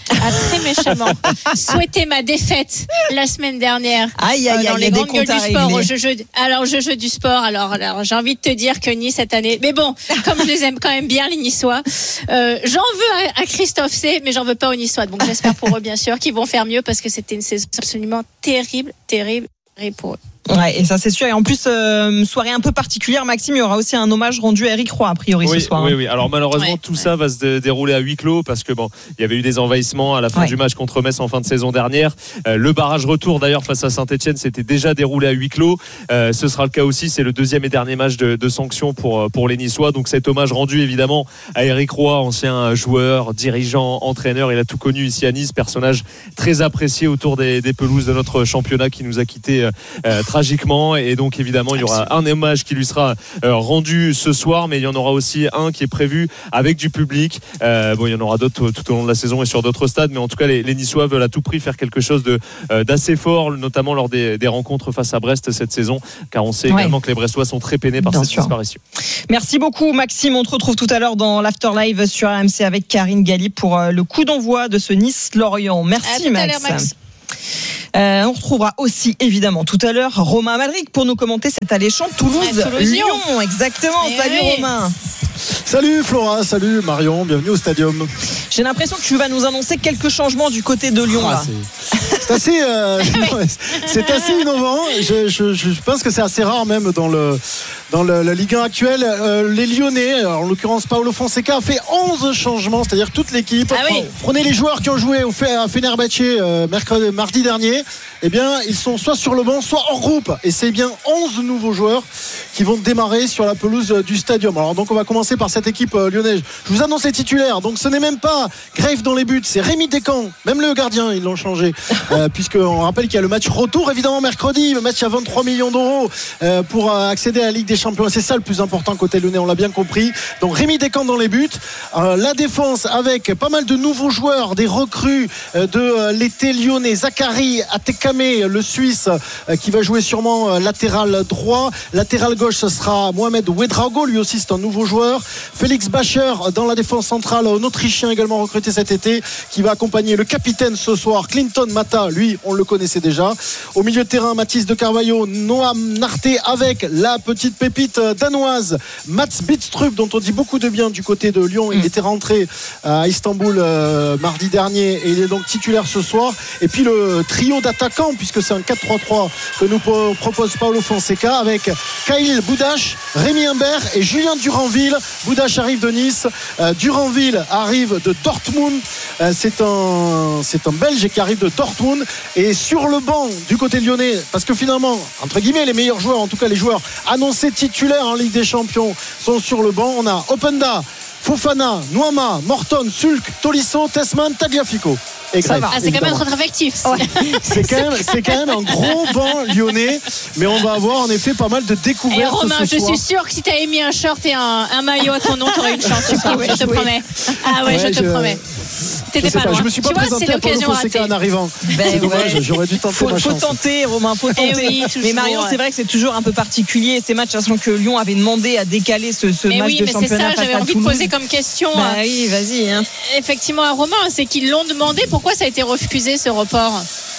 a très méchamment souhaité ma défaite la semaine dernière. Aïe, aïe, euh, dans aïe, les des grandes gueules du comptes à sport. Au régler. jeu, jeu, alors, jeu, jeu du sport. Alors, alors, j'ai envie de te dire que Nice cette année. Mais bon, comme je les aime quand même bien, les Niçois, euh, j'en veux à, à Christophe C, mais j'en veux pas aux Niçois. Donc, j'espère pour eux, bien sûr, qu'ils vont faire mieux parce que c'était une saison absolument terrible, terrible, terrible pour eux. Ouais, et ça c'est sûr. Et en plus, euh, soirée un peu particulière, Maxime, il y aura aussi un hommage rendu à Eric Roy, a priori, oui, ce soir. Oui, hein. oui. Alors malheureusement, Ouais, tout ouais. ça va se dé- dérouler à huis clos parce que bon, il y avait eu des envahissements à la fin Ouais. du match contre Metz en fin de saison dernière. Euh, le barrage retour d'ailleurs face à Saint-Etienne s'était déjà déroulé à huis clos. Euh, ce sera le cas aussi. C'est le deuxième et dernier match de, de sanction pour pour les Niçois. Donc cet hommage rendu évidemment à Eric Roy, ancien joueur, dirigeant, entraîneur. Il a tout connu ici à Nice, personnage très apprécié autour des, des pelouses de notre championnat qui nous a quittés euh, euh, tragiquement. Et donc évidemment il y aura un hommage qui lui sera euh, rendu ce soir, mais il y en aura aussi un qui est prévu avec du public. Euh, bon, il y en aura d'autres tout au long de la saison et sur d'autres stades, mais en tout cas les, les Niçois veulent à tout prix faire quelque chose de euh, d'assez fort, notamment lors des, des rencontres face à Brest cette saison, car on sait Ouais. également que les Brestois sont très peinés par Bien cette sûr. disparition. Merci beaucoup, Maxime. On te retrouve tout à l'heure dans l'Afterlive sur R M C avec Karine Galli pour euh, le coup d'envoi de ce Nice-Lorient. À Merci, tout à Max. l'heure, Max. Euh, on retrouvera aussi évidemment tout à l'heure Romain Amalric pour nous commenter cet alléchant Toulouse-Lyon. Toulouse-Lyon. Exactement. Eh Salut oui. Romain. Salut Flora, salut Marion, bienvenue au Stadium. J'ai l'impression que tu vas nous annoncer quelques changements du côté de Lyon. Ah, là. c'est, c'est assez, euh, c'est assez innovant. Je, je, je pense que c'est assez rare même dans le dans le, la Ligue un actuelle. Euh, les Lyonnais, alors, en l'occurrence Paulo Fonseca, a fait onze changements, c'est-à-dire toute l'équipe. Ah oui. Prenez les joueurs qui ont joué au Fe- à Fenerbahçe euh, mercredi, mardi dernier. Eh bien, ils sont soit sur le banc, soit hors groupe. Et c'est bien onze nouveaux joueurs qui vont démarrer sur la pelouse du Stadium. Alors donc on va commencer par cette équipe euh, lyonnaise. Je vous annonce les titulaires. Donc ce n'est même pas Grave dans les buts, c'est Rémi Descamps. Même le gardien, ils l'ont changé. Euh, Puisqu'on rappelle qu'il y a le match retour, évidemment, mercredi. Le match à vingt-trois millions d'euros euh, pour euh, accéder à la Ligue des Champions. C'est ça le plus important côté lyonnais, on l'a bien compris. Donc Rémi Descamps dans les buts. Euh, la défense avec pas mal de nouveaux joueurs, des recrues euh, de euh, l'été lyonnais. Zachary Atekame, le Suisse, euh, qui va jouer sûrement euh, latéral droit. Latéral gauche, ce sera Mohamed Ouedraogo, lui aussi c'est un nouveau joueur. Félix Bacher dans la défense centrale, un Autrichien également recruté cet été, qui va accompagner le capitaine ce soir, Clinton Mata, lui on le connaissait déjà. Au milieu de terrain, Mathis de Carvalho, Noam Narté avec la petite pépite danoise Mats Bidstrup, dont on dit beaucoup de bien du côté de Lyon. Il était rentré à Istanbul euh, mardi dernier et il est donc titulaire ce soir. Et puis le trio d'attaquants, puisque c'est un quatre trois trois que nous propose Paulo Fonseca, avec Kyle Boudache, Rémi Imbert et Julien Duranville. Boudache arrive de Nice, euh, Duranville arrive de Dortmund. Euh, c'est un c'est un Belge qui arrive de Dortmund. Et sur le banc du côté lyonnais, parce que finalement entre guillemets les meilleurs joueurs, en tout cas les joueurs annoncés titulaires en Ligue des Champions, sont sur le banc. On a Openda, Fofana, Nuama, Morton, Sulk, Tolisso, Tessman, Tagliafico. Et Ça Greff, va. Ah, c'est quand même évidemment. trop affectif. C'est quand même, c'est quand même un gros banc lyonnais, mais on va avoir en effet pas mal de Et découvertes Romain, ce je soir. suis sûre que si t'avais mis un short et un, un maillot à ton nom, t'aurais une chance. Tu sais, ouais, je te oui. promets. Ah ouais, Ouais, je te je- promets. Je T'étais sais pas pas, loin. je me suis pas Tu vois, présenté c'est à Paulo l'occasion Fonseca ratée. en arrivant. Ben c'est dommage, ouais. j'aurais dû tenter faut, ma faut chance. tenter, Romain, faut Eh tenter. oui, toujours, mais Marion, ouais. c'est vrai que c'est toujours un peu particulier ces matchs, sachant que Lyon avait demandé à décaler ce, ce Mais match oui, de mais c'est championnat ça, face j'avais à envie de Toulouse. poser comme question. Bah hein. oui, vas-y. Hein. Effectivement, à Romain, c'est qu'ils l'ont demandé. Pourquoi ça a été refusé ce report?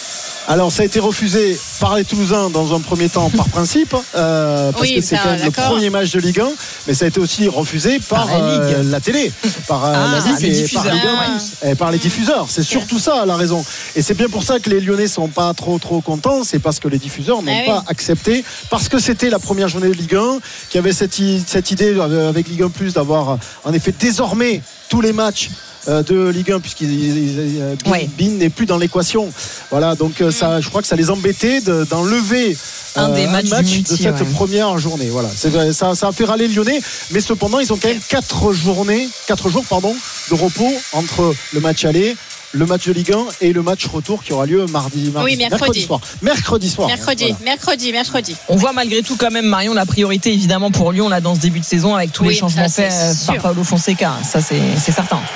Alors ça a été refusé par les Toulousains dans un premier temps par principe, euh, parce Oui, que c'est ça, quand même le d'accord. premier match de Ligue un, mais ça a été aussi refusé par, Par la Ligue. euh, la télé, par euh, Ah, la Ligue les et diffuseurs. par Ligue un Ah. plus, et par les diffuseurs. C'est surtout ça la raison. Et c'est bien pour ça que les Lyonnais sont pas trop trop contents, c'est parce que les diffuseurs n'ont Ah oui. pas accepté, parce que c'était la première journée de Ligue un, qui avait cette, i- cette idée euh, avec Ligue un plus d'avoir en effet désormais tous les matchs euh, de Ligue un, puisqu'il euh, Bin, Ouais. Bin n'est plus dans l'équation. Voilà, donc euh, ça, je crois que ça les embêtait de- d'enlever Un des euh, matchs du multi, de cette ouais. première journée. Voilà, c'est vrai, ça, ça a fait râler les Lyonnais, mais cependant ils ont quand même quatre journées, quatre jours pardon, de repos entre le match aller, le match de Ligue un et le match retour qui aura lieu mardi, mardi Oui, mercredi. soir. Mercredi soir. Mercredi, Voilà. mercredi, mercredi. On voit malgré tout quand même, Marion, la priorité évidemment pour Lyon là dans ce début de saison avec tous Oui, les changements ça, c'est faits euh, par sûr. Paulo Fonseca. Ça c'est c'est certain.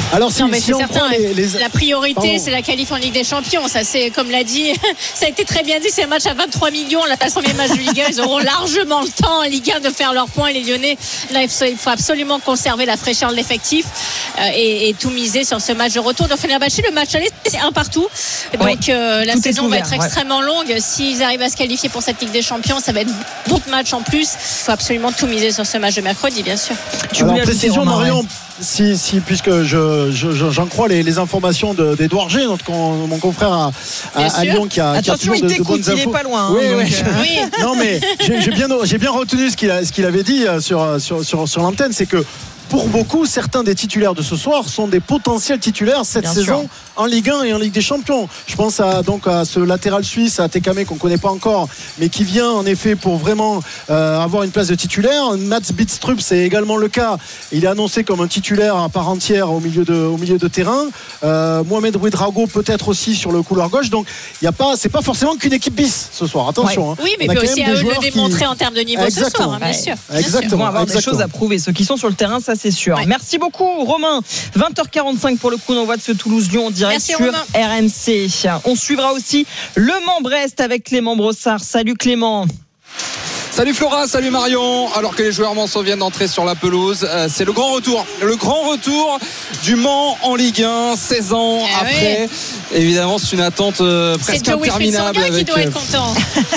Alors si, non, mais si c'est on certain, prend les, les... la priorité Pardon. c'est la qualif en Ligue des Champions. Ça c'est comme l'a dit, ça a été très bien dit. C'est un match à vingt-trois millions. Là, le premier match de Ligue un, ils auront largement le temps en Ligue un de faire leurs points. Les Lyonnais, là, il faut absolument conserver la fraîcheur de l'effectif euh, et, et tout miser sur ce match de retour. Donc Fenerbahçe, le match aller c'est un partout. Donc ouais, euh, la saison ouvert, va être extrêmement ouais. longue. S'ils arrivent à se qualifier pour cette Ligue des Champions, ça va être beaucoup de matchs en plus. Il faut absolument tout miser sur ce match de mercredi, bien sûr. Tu Alors, précision, Marion, si, si, puisque je, je, j'en crois les, les informations d'Edouard G, notre, mon confrère à, à, à Lyon, qui a, Attention, qui a toujours il de, de bonnes il infos. Il est pas loin. Oui, hein, oui. donc, euh... oui. Non, mais j'ai, j'ai, bien, j'ai bien retenu ce qu'il, a, ce qu'il avait dit sur, sur, sur, sur l'antenne, c'est que pour beaucoup, certains des titulaires de ce soir sont des potentiels titulaires cette Bien saison sûr. En Ligue un et en Ligue des Champions. Je pense à, donc à ce latéral suisse, à Tekame, qu'on ne connaît pas encore, mais qui vient en effet pour vraiment euh, avoir une place de titulaire. Mats Bidstrup, c'est également le cas. Il est annoncé comme un titulaire à part entière au milieu de, au milieu de terrain. Euh, Mohamed Ouedraogo peut-être aussi sur le couloir gauche. Donc, il y a pas, c'est pas forcément qu'une équipe bis ce soir. Attention. Ouais. Hein. Oui, mais puis aussi à eux de le démontrer qui... en termes de niveau Exactement. Ce soir, hein, bien sûr. Exactement. Ils vont avoir Exactement. des choses à prouver. Ceux qui sont sur le terrain, ça c'est sûr. Ouais. Merci beaucoup, Romain. vingt heures quarante-cinq pour le coup d'envoi de ce Toulouse-Lyon en direct Merci, sur Romain. R M C. On suivra aussi le Mans-Brest avec Clément Brossard. Salut Clément. Salut Flora, salut Marion. Alors que les joueurs manceaux viennent d'entrer sur la pelouse, euh, c'est le grand retour. Le grand retour du Mans en Ligue un, seize ans eh après. Oui. Évidemment, c'est une attente euh, presque interminable. C'est Joe avec... qui doit être content.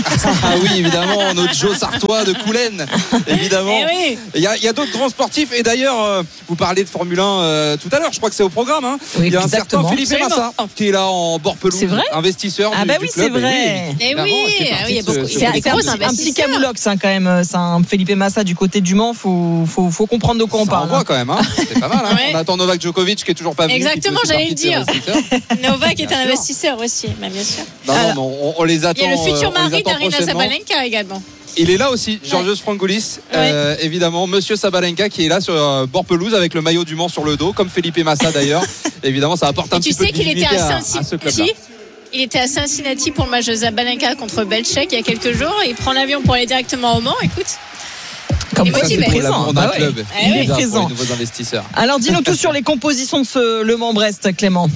Ah oui, évidemment, notre Joe Sartois de Coulennes. Évidemment. Eh oui. Il y a, il y a d'autres grands sportifs. Et d'ailleurs, euh, vous parlez de Formule un euh, tout à l'heure. Je crois que c'est au programme. Hein. Oui, il y a exactement. un certain Philippe Massa qui est là en bord pelouse. C'est vrai investisseur ah du, bah du oui, club. C'est vrai. Et oui, et oui, il y a beaucoup. C'est, c'est, c'est un, un petit camoulox hein, quand même. C'est un Felipe Massa du côté du Mans. Faut, faut, faut comprendre de quoi on ça parle. On voit quand même. Hein. C'est pas mal. Hein. Ouais. On attend Novak Djokovic qui est toujours pas venu. Exactement, j'allais le dire. Novak est un investisseur aussi, bien sûr. Non, non, non, on, on les attend. Il y a le futur mari d'Arina Sabalenka également. Il est là aussi, Georgios Frangoulis, ouais. euh, évidemment, Monsieur Sabalenka qui est là sur euh, bord pelouse avec le maillot du Mans sur le dos, comme Felipe Massa d'ailleurs. Évidemment, ça apporte un petit peu de visibilité à, à ce club-là. Il était à Cincinnati pour le match de Sabalenka contre Belchek il y a quelques jours. Il prend l'avion pour aller directement au Mans. Écoute. Comme il est présent, on a un club. Ah ouais. Il est présent. Pour les nouveaux investisseurs. Alors, dis-nous tout sur les compositions de ce Le Mans-Brest, Clément.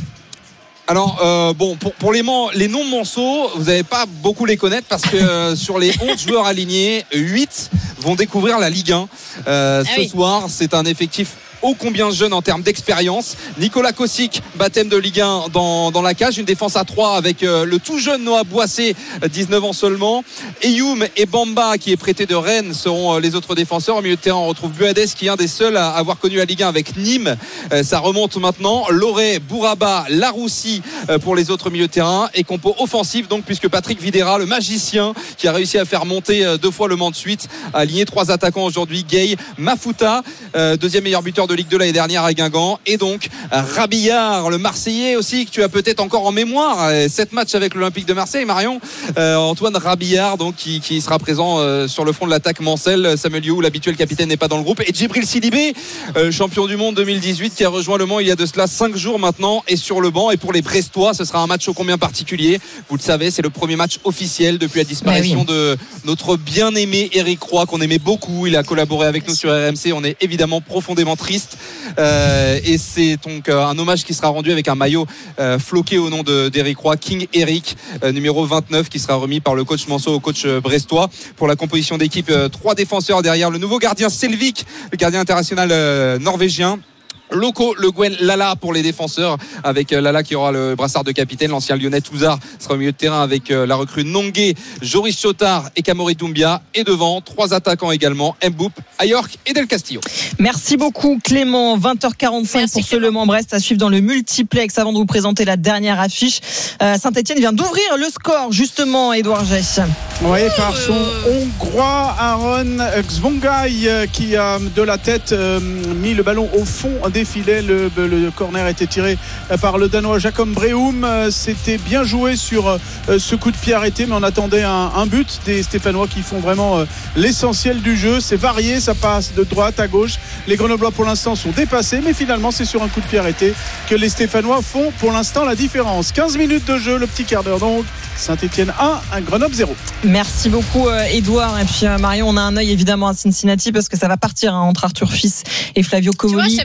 Alors euh, bon pour, pour les Mans, les non Manceaux, vous n'allez pas beaucoup les connaître parce que euh, sur les onze joueurs alignés, huit vont découvrir la Ligue un euh, ah ce oui. soir. C'est un effectif ô combien jeune en termes d'expérience. Nicolas Kosic, baptême de Ligue un dans, dans la cage, une défense à trois avec euh, le tout jeune Noah Boissé, dix-neuf ans seulement. Eyoum et Bamba qui est prêté de Rennes seront euh, les autres défenseurs. Au milieu de terrain on retrouve Buades qui est un des seuls à avoir connu la Ligue un avec Nîmes. Euh, ça remonte maintenant. Loré, Bouraba, Laroussi euh, pour les autres milieux de terrain et compo offensif donc puisque Patrick Videra, le magicien qui a réussi à faire monter euh, deux fois le Mans de suite, a aligné trois attaquants aujourd'hui. Gay, Mafuta, euh, deuxième meilleur buteur de Ligue deux l'année dernière à Guingamp et donc Rabillard, le Marseillais aussi que tu as peut-être encore en mémoire, sept matchs avec l'Olympique de Marseille, Marion. euh, Antoine Rabillard donc qui, qui sera présent euh, sur le front de l'attaque Mancel. Samuel You, l'habituel capitaine, n'est pas dans le groupe et Djibril Sidibé, euh, champion du monde deux mille dix-huit qui a rejoint le Mans il y a de cela cinq jours maintenant et sur le banc. Et pour les Brestois ce sera un match ô combien particulier, vous le savez, c'est le premier match officiel depuis la disparition oui. de notre bien-aimé Eric Roy qu'on aimait beaucoup. Il a collaboré avec nous sur R M C, on est évidemment profondément triste. Euh, et c'est donc euh, un hommage qui sera rendu avec un maillot euh, floqué au nom de, d'Eric Roy, King Eric, euh, numéro vingt-neuf, qui sera remis par le coach Manceau au coach euh, brestois. Pour la composition d'équipe, euh, trois défenseurs derrière le nouveau gardien Selvik, le gardien international euh, norvégien. Loco, Le Guen, Lala pour les défenseurs avec Lala qui aura le brassard de capitaine. L'ancien lyonnais Touzard sera au milieu de terrain avec la recrue Nongué, Joris Chotard et Kamori Doumbia. Et devant, trois attaquants également, Mboup, Ayork et Del Castillo. Merci beaucoup Clément. vingt heures quarante-cinq Merci pour ce Le Mans-Brest à suivre dans le multiplex. Avant de vous présenter la dernière affiche, euh, Saint-Etienne vient d'ouvrir le score justement, Édouard Gess. Oui, par son Hongrois Aaron Xvongai qui a de la tête euh, mis le ballon au fond des filets. Le, le corner a été tiré par le Danois Jacob Breum. C'était bien joué sur euh, ce coup de pied arrêté, mais on attendait un, un but des Stéphanois qui font vraiment euh, l'essentiel du jeu. C'est varié, ça passe de droite à gauche. Les Grenoblois pour l'instant sont dépassés, mais finalement c'est sur un coup de pied arrêté que les Stéphanois font pour l'instant la différence. quinze minutes de jeu, le petit quart d'heure donc. Saint-Etienne un, un Grenoble zéro. Merci beaucoup Édouard. Et puis Marion, on a un œil évidemment à Cincinnati parce que ça va partir hein, entre Arthur Fils et Flavio Cobolli. Tu vois, je t'avais dit que ça allait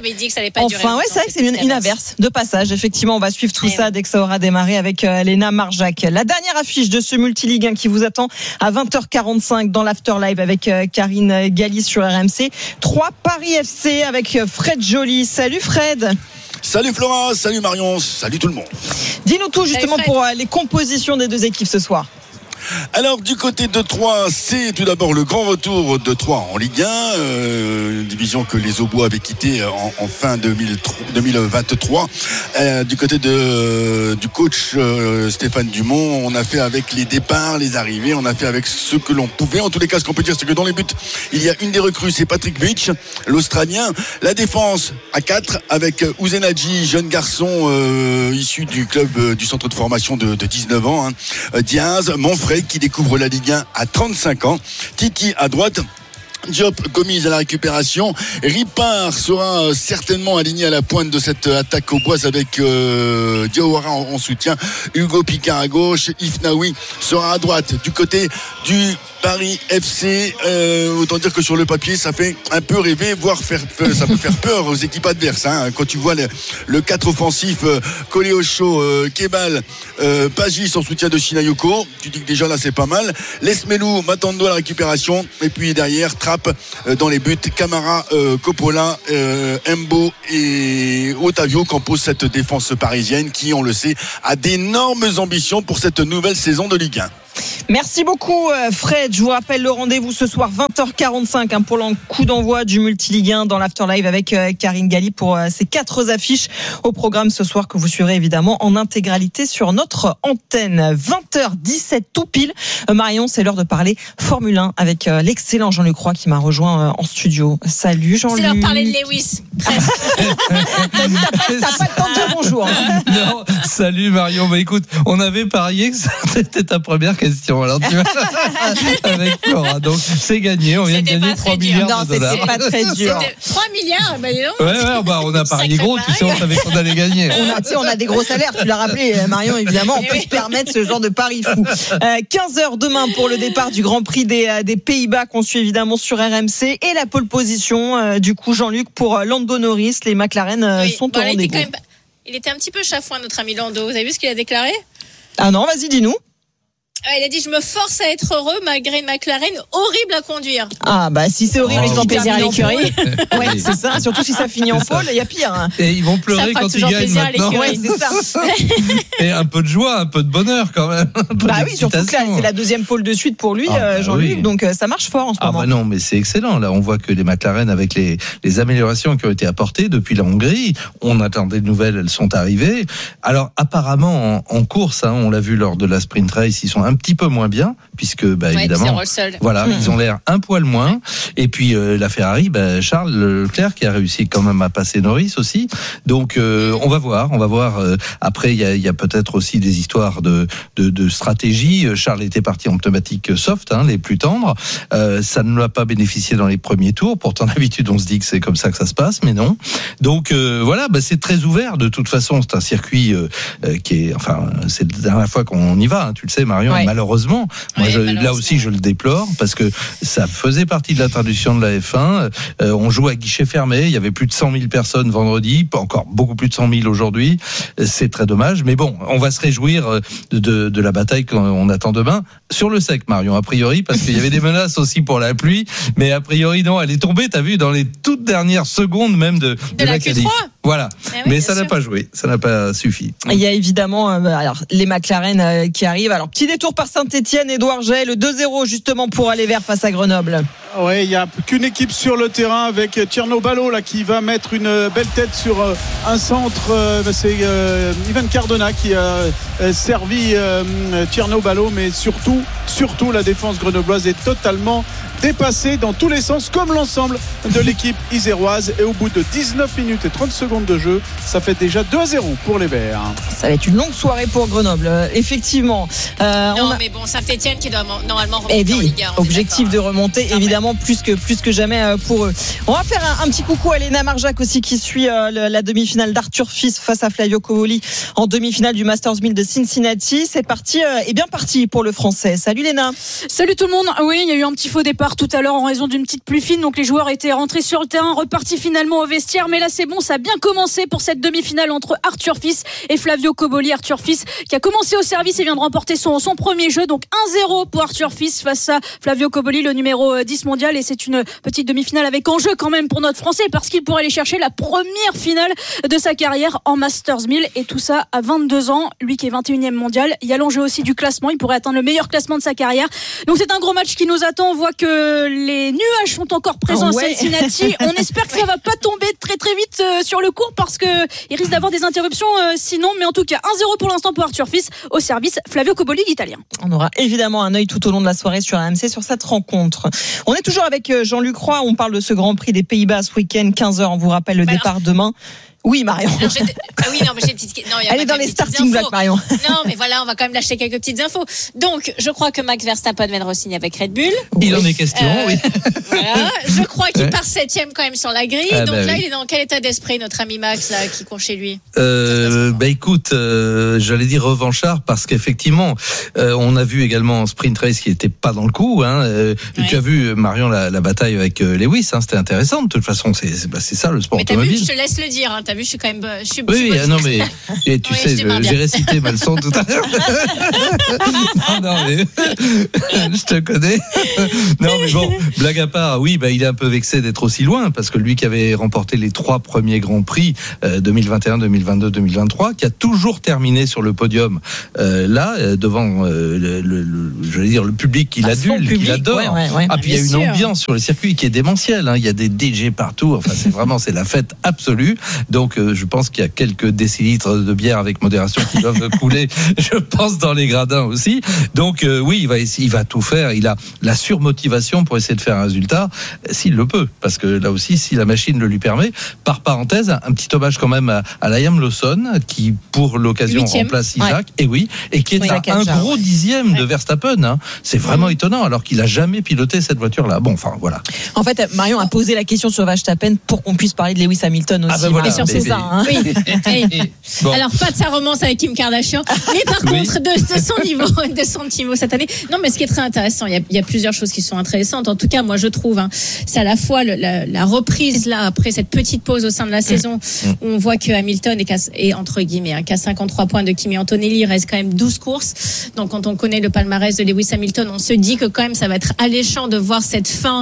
n'allait pas durer. Enfin, ouais, c'est vrai que c'est une, une averse de passage. Effectivement, on va suivre tout Et ça oui. dès que ça aura démarré avec euh, Léna Marjac. La dernière affiche de ce multi-ligue un qui vous attend à vingt heures quarante-cinq dans l'After Live avec euh, Karine Galli sur R M C. trois Paris F C avec euh, Fred Joly. Salut Fred. Salut Flora, salut Marion, salut tout le monde. Dis-nous tout justement pour euh, les compositions des deux équipes ce soir. Alors du côté de Troyes, c'est tout d'abord le grand retour de Troyes en Ligue un, euh, division que les Aubois avaient quittée en, en fin deux mille vingt-trois. Euh, du côté de, du coach euh, Stéphane Dumont, on a fait avec les départs, les arrivées, on a fait avec ce que l'on pouvait. En tous les cas, ce qu'on peut dire, c'est que dans les buts, il y a une des recrues, c'est Patrick Beach, l'Australien. La défense à quatre avec Ouzenadji, jeune garçon euh, issu du club euh, du centre de formation de, de dix-neuf ans, hein. euh, Diaz, Monfray qui découvre la Ligue un à trente-cinq ans. Titi à droite. Diop, Gomis à la récupération. Ripard sera certainement aligné à la pointe de cette attaque aux bois avec euh, Diawara en, en soutien. Hugo Picard à gauche. Ifnaoui sera à droite. Du côté du Paris F C, euh, autant dire que sur le papier, ça fait un peu rêver, voire faire, ça peut faire peur aux équipes adverses. Hein. Quand tu vois le, le quatre offensif, euh, Koleosho, euh, Kebal, euh, Pagis en soutien de Shinayoko, tu dis que déjà là c'est pas mal. Lesmelou, Matando à la récupération, et puis derrière Trapp euh, dans les buts, Camara, euh, Coppola, euh, Embo et Otavio composent cette défense parisienne qui, on le sait, a d'énormes ambitions pour cette nouvelle saison de Ligue un. Merci beaucoup Fred. Je vous rappelle le rendez-vous ce soir vingt heures quarante-cinq hein, pour le coup d'envoi du Multi-Ligue un dans l'After Live avec euh, Karine Galli pour euh, ces quatre affiches au programme ce soir que vous suivrez évidemment en intégralité sur notre antenne. vingt heures dix-sept tout pile. Euh, Marion, c'est l'heure de parler Formule un avec euh, l'excellent Jean-Luc Roy qui m'a rejoint euh, en studio. Salut Jean-Luc. C'est l'heure de parler de Lewis. T'as dit, t'as pas, t'as pas le temps de dire bonjour. Hein. Non, salut Marion. Bah écoute, on avait parié que c'était ta première question. Alors tu vois, avec Flora. Donc c'est gagné. On vient de gagner trois milliards non, de dollars. Non, c'est pas très dur. C'était trois milliards, bah dis donc. Ouais, ouais, bah on a parié gros. Tu sais, on savait qu'on allait gagner. On a, tu sais, on a des gros salaires. Tu l'as rappelé, Marion. Évidemment, on peut se permettre ce genre de pari fou. Euh, quinze heures demain pour le départ du Grand Prix des, des Pays-Bas qu'on suit évidemment sur R M C et la pole position euh, du coup Jean-Luc pour Lando Norris. Les McLaren euh, oui, sont bon, au rendez-vous. Même, il était un petit peu chafouin notre ami Lando. Vous avez vu ce qu'il a déclaré? Ah non, vas-y, dis-nous. Il a dit je me force à être heureux malgré une McLaren horrible à conduire. Ah bah si c'est horrible, oh, ils vont plaisir à l'écurie. Oui. Ouais, c'est ça. Surtout si ça finit en pôle, il y a pire. Hein. Et ils vont pleurer quand ils gagnent maintenant. Ouais, c'est ça. Et un peu de joie, un peu de bonheur quand même. Bah oui, surtout que là, c'est la deuxième pôle de suite pour lui, ah, bah Jean-Luc. Oui. Donc ça marche fort en ce ah moment. Ah bah non, mais c'est excellent. Là, on voit que les McLaren, avec les, les améliorations qui ont été apportées depuis la Hongrie, on attendait de nouvelles, elles sont arrivées. Alors apparemment, en, en course, hein, on l'a vu lors de la sprint race, ils sont un petit peu moins bien. Puisque bah, ouais, évidemment, voilà, mmh. ils ont l'air un poil moins. Et puis euh, la Ferrari, bah, Charles Leclerc qui a réussi quand même à passer Norris aussi. Donc euh, on va voir, on va voir. Euh, après, il y a, y a peut-être aussi des histoires de, de, de stratégie. Charles était parti en pneumatique soft, hein, les plus tendres. Euh, ça ne l'a pas bénéficié dans les premiers tours. Pourtant, d'habitude, on se dit que c'est comme ça que ça se passe, mais non. Donc euh, voilà, bah, c'est très ouvert. De toute façon, c'est un circuit euh, qui est, enfin, c'est la dernière fois qu'on y va. Hein, tu le sais, Marion. Ouais. Malheureusement. Moi, ouais, je, là aussi, je le déplore parce que ça faisait partie de la tradition de la F un. Euh, on joue à guichet fermé. Il y avait plus de cent mille personnes vendredi, pas encore beaucoup plus de cent mille aujourd'hui. C'est très dommage. Mais bon, on va se réjouir de, de, de la bataille qu'on attend demain sur le sec, Marion, a priori, parce qu'il y avait des menaces aussi pour la pluie. Mais a priori, non, elle est tombée, t'as vu, dans les toutes dernières secondes même de, de, de la, la qualif. Voilà. Ah oui, mais ça n'a sûr. pas joué. Ça n'a pas suffi. Il y a évidemment euh, alors, les McLaren euh, qui arrivent. Alors, petit détour par Saint-Etienne, Édouard Gay, le deux zéro justement pour aller vers face à Grenoble. Oui, il n'y a qu'une équipe sur le terrain avec Tierno Ballo là, qui va mettre une belle tête sur euh, un centre. Euh, c'est euh, Ivan Cardona qui a euh, servi euh, Tierno Ballo, mais surtout, surtout la défense grenobloise est totalement dépassée dans tous les sens, comme l'ensemble de l'équipe iséroise. Et au bout de dix-neuf minutes et trente secondes de jeu, ça fait déjà deux à zéro pour les Verts. Ça va être une longue soirée pour Grenoble, euh, effectivement. Euh, non, a... mais bon, Saint-Etienne qui doit normalement remonter Eddie, en Ligue un. Objectif de remonter, évidemment, moment plus que, plus que jamais pour eux. On va faire un, un petit coucou à Léna Marjac aussi qui suit euh, le, la demi-finale d'Arthur Fils face à Flavio Cobolli en demi-finale du Masters mille de Cincinnati. C'est parti euh, et bien parti pour le Français. Salut Léna. Salut tout le monde. Oui, il y a eu un petit faux départ tout à l'heure en raison d'une petite pluie fine. Donc les joueurs étaient rentrés sur le terrain, repartis finalement au vestiaire. Mais là c'est bon, ça a bien commencé pour cette demi-finale entre Arthur Fils et Flavio Cobolli. Arthur Fils qui a commencé au service et vient de remporter son, son premier jeu. Donc un zéro pour Arthur Fils face à Flavio Cobolli, le numéro dix mondial. Et c'est une petite demi-finale avec enjeu quand même pour notre Français parce qu'il pourrait aller chercher la première finale de sa carrière en Masters mille. Et tout ça à vingt-deux ans. Lui qui est vingt et unième mondial. Il y a l'enjeu aussi du classement. Il pourrait atteindre le meilleur classement de sa carrière. Donc c'est un gros match qui nous attend. On voit que les nuages sont encore présents oh ouais. à Cincinnati. On espère que ça va pas tomber très très vite euh, sur le court parce que il risque d'avoir des interruptions euh, sinon. Mais en tout cas un zéro pour l'instant pour Arthur Fils au service Flavio Cobolli l'Italien. On aura évidemment un œil tout au long de la soirée sur R M C sur cette rencontre. On est toujours avec Jean-Luc Roy. On parle de ce Grand Prix des Pays-Bas ce week-end, quinze heures. On vous rappelle le bah départ alors... demain. Oui, Marion. Alors, ah oui, non, mais j'ai une petite... non, Elle est dans les starting blocks, Marion. Non, mais voilà, on va quand même lâcher quelques petites infos. Donc, je crois que Max Verstappen va re-signer avec Red Bull. Il en est question, euh, oui. Voilà. Je crois qu'il ouais. part septième quand même sur la grille. Ah, donc bah là, oui. il est dans quel état d'esprit, notre ami Max, là, qui court chez lui? Euh, bah écoute, euh, j'allais dire revanchard parce qu'effectivement, euh, on a vu également en sprint race qui était pas dans le coup. Hein. Euh, ouais. Tu as vu Marion la, la bataille avec euh, Lewis, hein, c'était intéressant. De toute façon, c'est, c'est, bah, c'est ça le sport mais t'as automobile. Vu, je te laisse le dire. Hein. T'as vu, je suis quand même. Je suis, oui, je suis non mais et tu oui, sais, je j'ai récité ma leçon tout à l'heure. non, non mais je te connais. Non mais bon, blague à part, oui, bah il est un peu vexé d'être aussi loin parce que lui qui avait remporté les trois premiers grands prix euh, deux mille vingt et un, deux mille vingt-deux, deux mille vingt-trois, qui a toujours terminé sur le podium euh, là euh, devant euh, le, le, le, je vais dire le public qu'il adule, qu'il adore. Ouais, ouais, ouais, ah puis il y a une sûr. ambiance sur le circuit qui est démentielle. Hein. Il y a des D J partout. Enfin c'est vraiment c'est la fête absolue. Donc euh, je pense qu'il y a quelques décilitres de bière avec modération qui doivent couler, je pense, dans les gradins aussi. Donc euh, oui, il va, il va tout faire. Il a la surmotivation pour essayer de faire un résultat, s'il le peut. Parce que là aussi, si la machine le lui permet. Par parenthèse, un petit hommage quand même à, à Liam Lawson, qui pour l'occasion Huitième. remplace Isaac, ouais. et oui, et qui est oui, à un déjà, gros ouais. dixième ouais. de Verstappen. Hein. C'est vraiment mmh. étonnant, alors qu'il a jamais piloté cette voiture-là. Bon, enfin voilà. En fait, Marion a posé la question sur Verstappen pour qu'on puisse parler de Lewis Hamilton aussi. Ah ben voilà, et sur mais, ça. Hein. Oui. Bon. Alors pas de sa romance avec Kim Kardashian, mais par oui. contre de, de son niveau, de son niveau cette année. Non, mais ce qui est très intéressant, il y a, il y a plusieurs choses qui sont intéressantes. En tout cas, moi je trouve, hein, c'est à la fois le, la, la reprise là après cette petite pause au sein de la saison, mmh. où on voit que Hamilton est, qu'à, est entre guillemets, hein, qu'à cinquante-trois points de Kimi Antonelli, il reste quand même douze courses. Donc quand on connaît le palmarès de Lewis Hamilton, on se dit que quand même ça va être alléchant de voir cette fin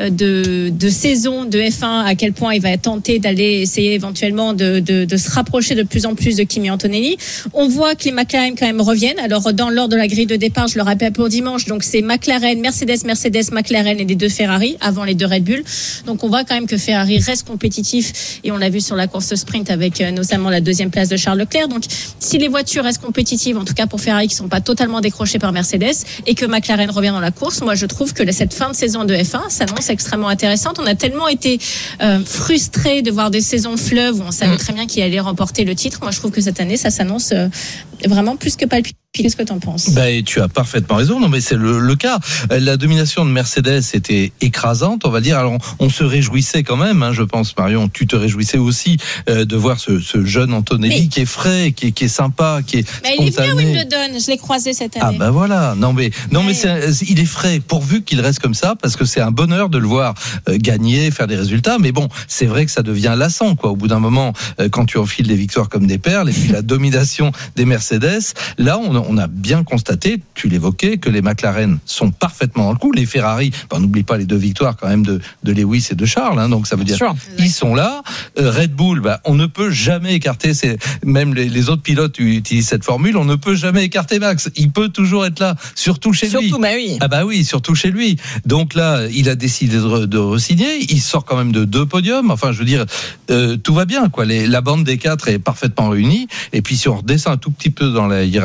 de, de saison de F un, à quel point il va tenter d'aller essayer éventuellement de, de, de se rapprocher de plus en plus de Kimi Antonelli. On voit que les McLaren quand même reviennent. Alors dans l'ordre de la grille de départ, je le rappelle pour dimanche, donc c'est McLaren, Mercedes, Mercedes, McLaren et les deux Ferrari avant les deux Red Bull. Donc on voit quand même que Ferrari reste compétitif et on l'a vu sur la course sprint avec euh, notamment la deuxième place de Charles Leclerc. Donc si les voitures restent compétitives, en tout cas pour Ferrari qui sont pas totalement décrochées par Mercedes et que McLaren revient dans la course, moi je trouve que cette fin de saison de F un s'annonce extrêmement intéressante. On a tellement été euh, frustrés de voir des saisons fleuves où on savait très bien qu'il allait remporter le titre. Moi je trouve que cette année ça s'annonce euh, vraiment plus que palpitant. Qu'est-ce que tu en penses? Bah, tu as parfaitement raison. Non, mais c'est le, le cas. La domination de Mercedes était écrasante, on va dire. Alors, on, on se réjouissait quand même, hein, je pense, Marion. Tu te réjouissais aussi euh, de voir ce, ce jeune Antonelli mais, qui est frais, qui est, qui est sympa, qui est mais spontané. Il est venu à Wimbledon. Je l'ai croisé cette année. Ah bah voilà. Non mais non mais, mais c'est, il est frais. Pourvu qu'il reste comme ça, parce que c'est un bonheur de le voir euh, gagner, faire des résultats. Mais bon, c'est vrai que ça devient lassant, quoi. Au bout d'un moment, euh, quand tu enfiles des victoires comme des perles et puis la domination des Mercedes, là, on on a bien constaté, tu l'évoquais, que les McLaren sont parfaitement dans le coup. Les Ferrari, ben, on n'oublie pas les deux victoires quand même de, de Lewis et de Charles, hein, donc ça veut dire sure. ils sont là. Euh, Red Bull, ben, on ne peut jamais écarter, c'est, même les, les autres pilotes utilisent cette formule, on ne peut jamais écarter Max. Il peut toujours être là, surtout chez surtout, lui. Surtout, bah oui. Ah bah oui, surtout chez lui. Donc là, il a décidé de, de re-signer. Il sort quand même de deux podiums. Enfin, je veux dire, euh, tout va bien, quoi. Les, la bande des quatre est parfaitement réunie. Et puis si on redescend un tout petit peu dans la hiérarchie, on voit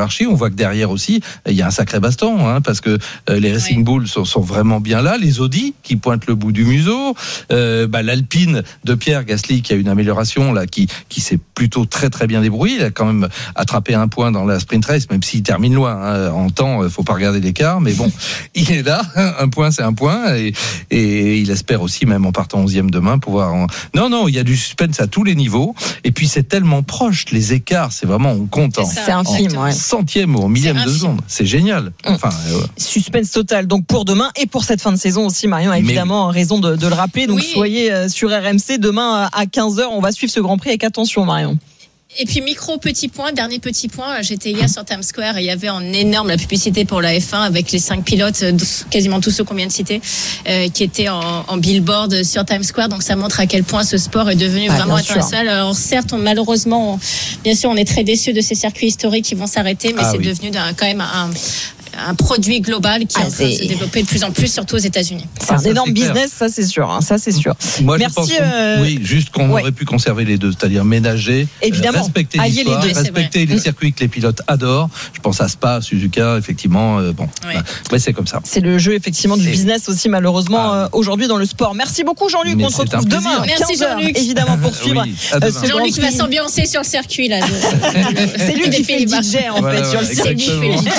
voit que derrière aussi, il y a un sacré baston, hein, parce que euh, les Racing oui. Bulls sont, sont vraiment bien là, les Audi qui pointent le bout du museau, euh, bah, l'Alpine de Pierre Gasly qui a une amélioration là, qui qui s'est plutôt très très bien débrouillé. Il a quand même attrapé un point dans la sprint race, même s'il termine loin. Hein. En temps, il faut pas regarder l'écart, mais bon, il est là. Un point, c'est un point, et, et il espère aussi, même en partant onzième demain, pouvoir. En... Non, non, il y a du suspense à tous les niveaux. Et puis c'est tellement proche, les écarts, c'est vraiment on compte en, c'est un film, en ouais. centième ou en millième de seconde. C'est génial. Enfin, euh... suspense total. Donc pour demain et pour cette fin de saison aussi, Marion a évidemment mais... raison de, de le rappeler. Donc oui. soyez sur R M C demain à quinze heures. On va suivre ce Grand Prix avec attention, Marion. Et puis micro petit point, dernier petit point, j'étais hier sur Times Square et il y avait en énorme la publicité pour la F un avec les cinq pilotes, quasiment tous ceux qu'on vient de citer, euh, qui étaient en, en billboard sur Times Square. Donc ça montre à quel point ce sport est devenu ah, vraiment international. Alors certes, on, malheureusement, on, bien sûr, on est très déçus de ces circuits historiques qui vont s'arrêter, mais ah, c'est oui. devenu d'un, quand même un un produit global qui est ah, en train de se développer de plus en plus, surtout aux États-Unis. C'est un énorme business, ça c'est sûr. Hein, ça c'est sûr. Moi, Merci. Je pense euh... Oui, juste qu'on ouais. aurait pu conserver les deux, c'est-à-dire ménager, évidemment, respecter l'histoire, les deux, respecter les circuits que les pilotes adorent. Je pense à Spa, Suzuka, effectivement. Euh, bon, ouais. Bah, ouais, c'est comme ça. C'est le jeu effectivement du et... business aussi, malheureusement, ah. euh, aujourd'hui dans le sport. Merci beaucoup, Jean-Luc. Mais on se retrouve demain. Merci Jean-Luc. Évidemment pour suivre. Oui, euh, Jean-Luc va s'ambiancer sur le circuit là. C'est lui qui fait le D J en fait sur le circuit.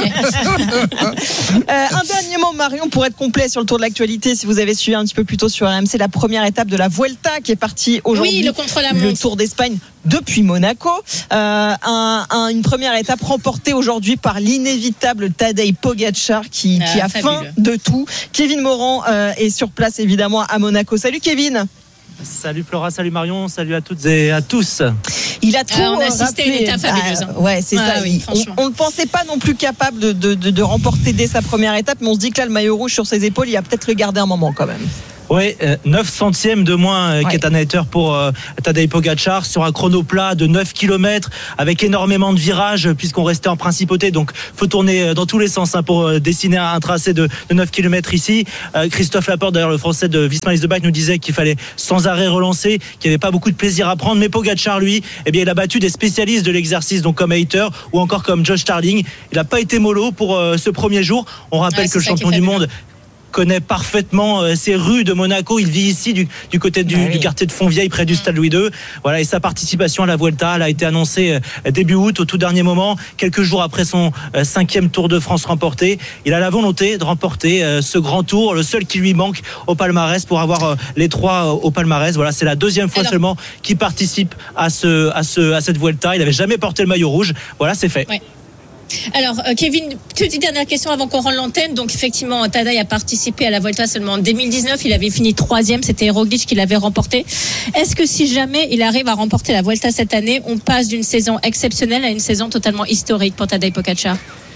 Euh, un dernier mot, Marion, pour être complet sur le tour de l'actualité. Si vous avez suivi un petit peu plus tôt sur R M C, la première étape de la Vuelta qui est partie aujourd'hui. Oui, le contre-la-montre. Le Tour d'Espagne depuis Monaco. Euh, un, un, une première étape remportée aujourd'hui par l'inévitable Tadej Pogačar qui, ah, qui a fabuleux. faim de tout. Kevin Morand euh, est sur place évidemment à Monaco. Salut Kevin. Salut Flora, salut Marion, salut à toutes et à tous. Il a trop ah, on a assisté à une étape fabuleuse. Ah, ouais, c'est ah, ça. Oui, on ne le pensait pas non plus capable de, de, de, de remporter dès sa première étape, mais on se dit que là, le maillot rouge sur ses épaules, il va peut-être le garder un moment quand même. Oui, euh, neuf centièmes de moins euh, ouais. qu'Ethan pour euh, Tadej Pogačar sur un chrono plat de neuf kilomètres avec énormément de virages puisqu'on restait en principauté. Donc, faut tourner dans tous les sens hein, pour euh, dessiner un tracé de, de neuf kilomètres ici. Euh, Christophe Laporte, d'ailleurs, le français de Visma Lease de Bike, nous disait qu'il fallait sans arrêt relancer, qu'il n'y avait pas beaucoup de plaisir à prendre. Mais Pogačar, lui, eh bien, il a battu des spécialistes de l'exercice, donc comme Hayter ou encore comme Josh Starling. Il n'a pas été mollo pour euh, ce premier jour. On rappelle ouais, que le champion du monde connaît parfaitement euh, ces rues de Monaco. Il vit ici du, du côté du, ah oui. du quartier de Fontvieille près du stade Louis deux. Voilà, et sa participation à la Vuelta elle a été annoncée euh, début août au tout dernier moment, quelques jours après son euh, cinquième Tour de France remporté. Il a la volonté de remporter euh, ce grand tour, le seul qui lui manque au palmarès pour avoir euh, les trois euh, au palmarès. Voilà, c'est la deuxième fois Alors... seulement qu'il participe à ce à ce à cette Vuelta. Il n'avait jamais porté le maillot rouge. Voilà, c'est fait. Ouais. Alors, euh, Kevin, petite dernière question avant qu'on rende l'antenne. Donc, effectivement, Tadej a participé à la Vuelta seulement en deux mille dix-neuf. Il avait fini troisième. C'était Roglic qui l'avait remporté. Est-ce que si jamais il arrive à remporter la Vuelta cette année, on passe d'une saison exceptionnelle à une saison totalement historique pour Tadej Pogačar?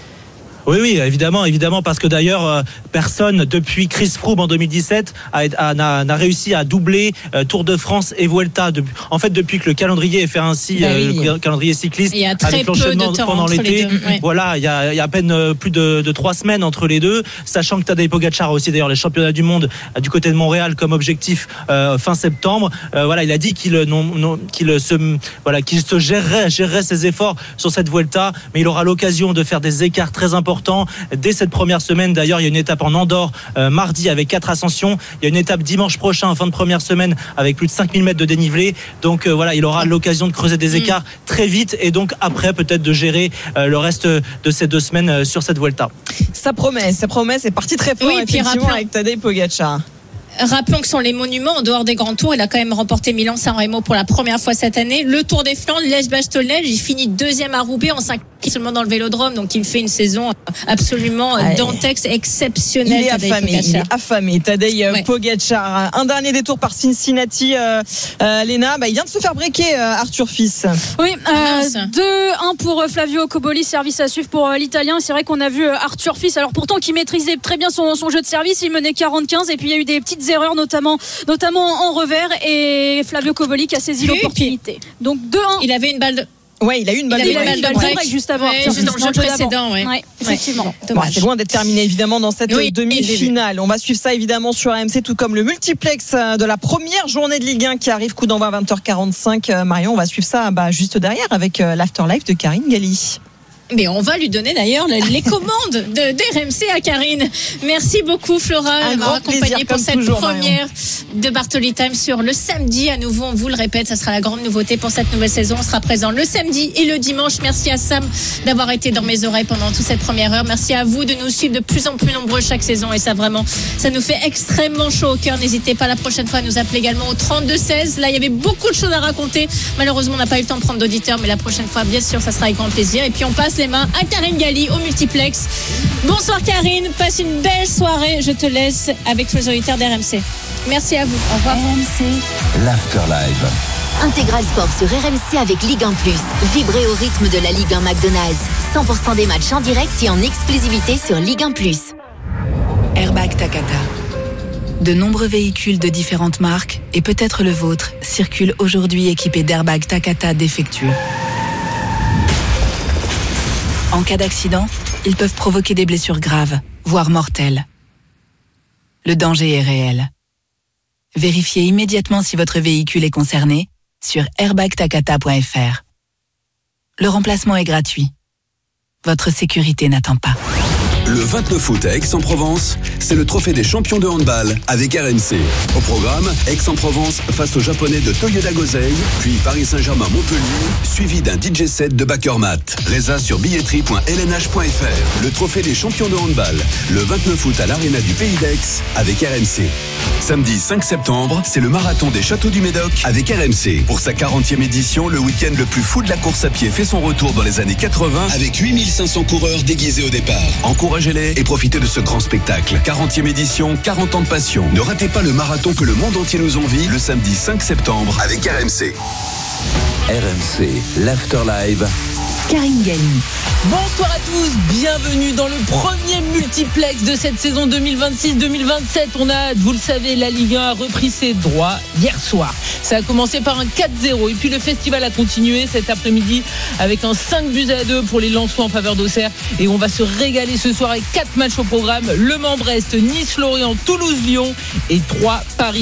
Oui, oui, évidemment, évidemment, parce que d'ailleurs, euh, personne depuis Chris Froome en deux mille dix-sept a, a, n'a, n'a réussi à doubler euh, Tour de France et Vuelta. De, en fait, depuis que le calendrier est fait ainsi, bah oui. euh, le calendrier cycliste, il y a très avec peu l'enchaînement de temps pendant entre l'été, les deux. Ouais. Voilà, il y a, il y a à peine euh, plus de, de trois semaines entre les deux, sachant que Tadej Pogačar a aussi d'ailleurs les championnats du monde euh, du côté de Montréal comme objectif euh, fin septembre. Euh, voilà, il a dit qu'il non, non, qu'il se voilà qu'il se gérerait, gérerait ses efforts sur cette Vuelta, mais il aura l'occasion de faire des écarts très importants dès cette première semaine. D'ailleurs, il y a une étape en Andorre euh, mardi avec quatre ascensions. Il y a une étape dimanche prochain en fin de première semaine avec plus de cinq mille mètres de dénivelé. Donc euh, voilà, il aura l'occasion de creuser des écarts mmh. très vite et donc après peut-être de gérer euh, le reste de ces deux semaines euh, sur cette Vuelta. Ça promet, ça promet. C'est parti très fort oui, effectivement avec Tadej Pogačar. Rappelons que sur les monuments, en dehors des grands tours, il a quand même remporté Milan-San Remo pour la première fois cette année. Le Tour des Flandres, Liège-Bastogne-Liège, il finit deuxième à Roubaix en cinq seulement dans le Vélodrome, donc il fait une saison absolument Allez. dantesque, exceptionnelle. Il est affamé, il est affamé. Tadej ouais. Pogačar. Un dernier détour par Cincinnati, euh, euh, Léna, bah, il vient de se faire breaker, euh, Arthur Fils. Oui, euh, deux un pour Flavio Cobolli, service à suivre pour euh, l'Italien. C'est vrai qu'on a vu euh, Arthur Fils, alors pourtant qui maîtrisait très bien son, son jeu de service, il menait quarante quinze et puis il y a eu des petites erreurs, notamment, notamment en revers, et Flavio Cobolli qui a saisi oui, l'opportunité. Donc deux un. Il avait une balle de... Ouais, il a eu une balle de break. Une balle break juste avant. Ouais, juste dans le jeu précédent, ouais. Ouais, effectivement. Bon, c'est loin d'être terminé évidemment dans cette oui, demi-finale. On va suivre ça évidemment sur R M C, tout comme le multiplex de la première journée de Ligue un qui arrive, coup d'envoi à vingt heures quarante-cinq. Marion, on va suivre ça bah, juste derrière avec l'Afterlife de Karine Galli. Mais on va lui donner d'ailleurs les commandes de d'R M C à Karine. Merci beaucoup Flora de m'avoir accompagnée pour cette toujours, première Marion. de Bartoli Time sur le samedi. À nouveau, on vous le répète, ça sera la grande nouveauté pour cette nouvelle saison. On sera présent le samedi et le dimanche. Merci à Sam d'avoir été dans mes oreilles pendant toute cette première heure. Merci à vous de nous suivre de plus en plus nombreux chaque saison et ça vraiment, ça nous fait extrêmement chaud au cœur. N'hésitez pas la prochaine fois à nous appeler également au trente-deux seize. Là, il y avait beaucoup de choses à raconter. Malheureusement, on n'a pas eu le temps de prendre d'auditeurs, mais la prochaine fois, bien sûr, ça sera avec grand plaisir. Et puis on passe les mains à Karine Galli au multiplex. Bonsoir Karine, passe une belle soirée. Je te laisse avec tous les auditeurs d'R M C. Merci à vous. Au revoir. R M C. L'Afterlive. Intégral Sport sur R M C avec Ligue un plus. Vibrez au rythme de la Ligue un McDonald's. cent pour cent des matchs en direct et en exclusivité sur Ligue un plus. Airbag Takata. De nombreux véhicules de différentes marques, et peut-être le vôtre, circulent aujourd'hui équipés d'airbags Takata défectueux. En cas d'accident, ils peuvent provoquer des blessures graves, voire mortelles. Le danger est réel. Vérifiez immédiatement si votre véhicule est concerné sur airbag takata point f r. Le remplacement est gratuit. Votre sécurité n'attend pas. Le vingt-neuf août à Aix-en-Provence, c'est le trophée des champions de handball avec R M C. Au programme, Aix-en-Provence face aux Japonais de Toyoda Gosei, puis Paris Saint-Germain-Montpellier, suivi d'un D J set de Bakermat. Résa sur billetterie point l n h point f r. Le trophée des champions de handball, le vingt-neuf août à l'Arena du Pays d'Aix avec R M C. Samedi cinq septembre, c'est le marathon des Châteaux du Médoc avec R M C. Pour sa quarantième édition, le week-end le plus fou de la course à pied fait son retour dans les années quatre-vingts avec huit mille cinq cents coureurs déguisés au départ. Encouragez-les et profitez de ce grand spectacle. quarantième édition, quarante ans de passion. Ne ratez pas le marathon que le monde entier nous envie le samedi cinq septembre avec R M C. R M C, l'Afterlive. Karine Galli. Bonsoir à tous, bienvenue dans le premier multiplex de cette saison deux mille vingt-six deux mille vingt-sept. On a, vous le savez, la Ligue un a repris ses droits hier soir. Ça a commencé par un quatre zéro et puis le festival a continué cet après-midi avec un cinq buts à deux pour les Lensois en faveur d'Auxerre. Et on va se régaler ce soir avec quatre matchs au programme. Le Mans-Brest, Nice-Lorient, Toulouse-Lyon et trois Paris.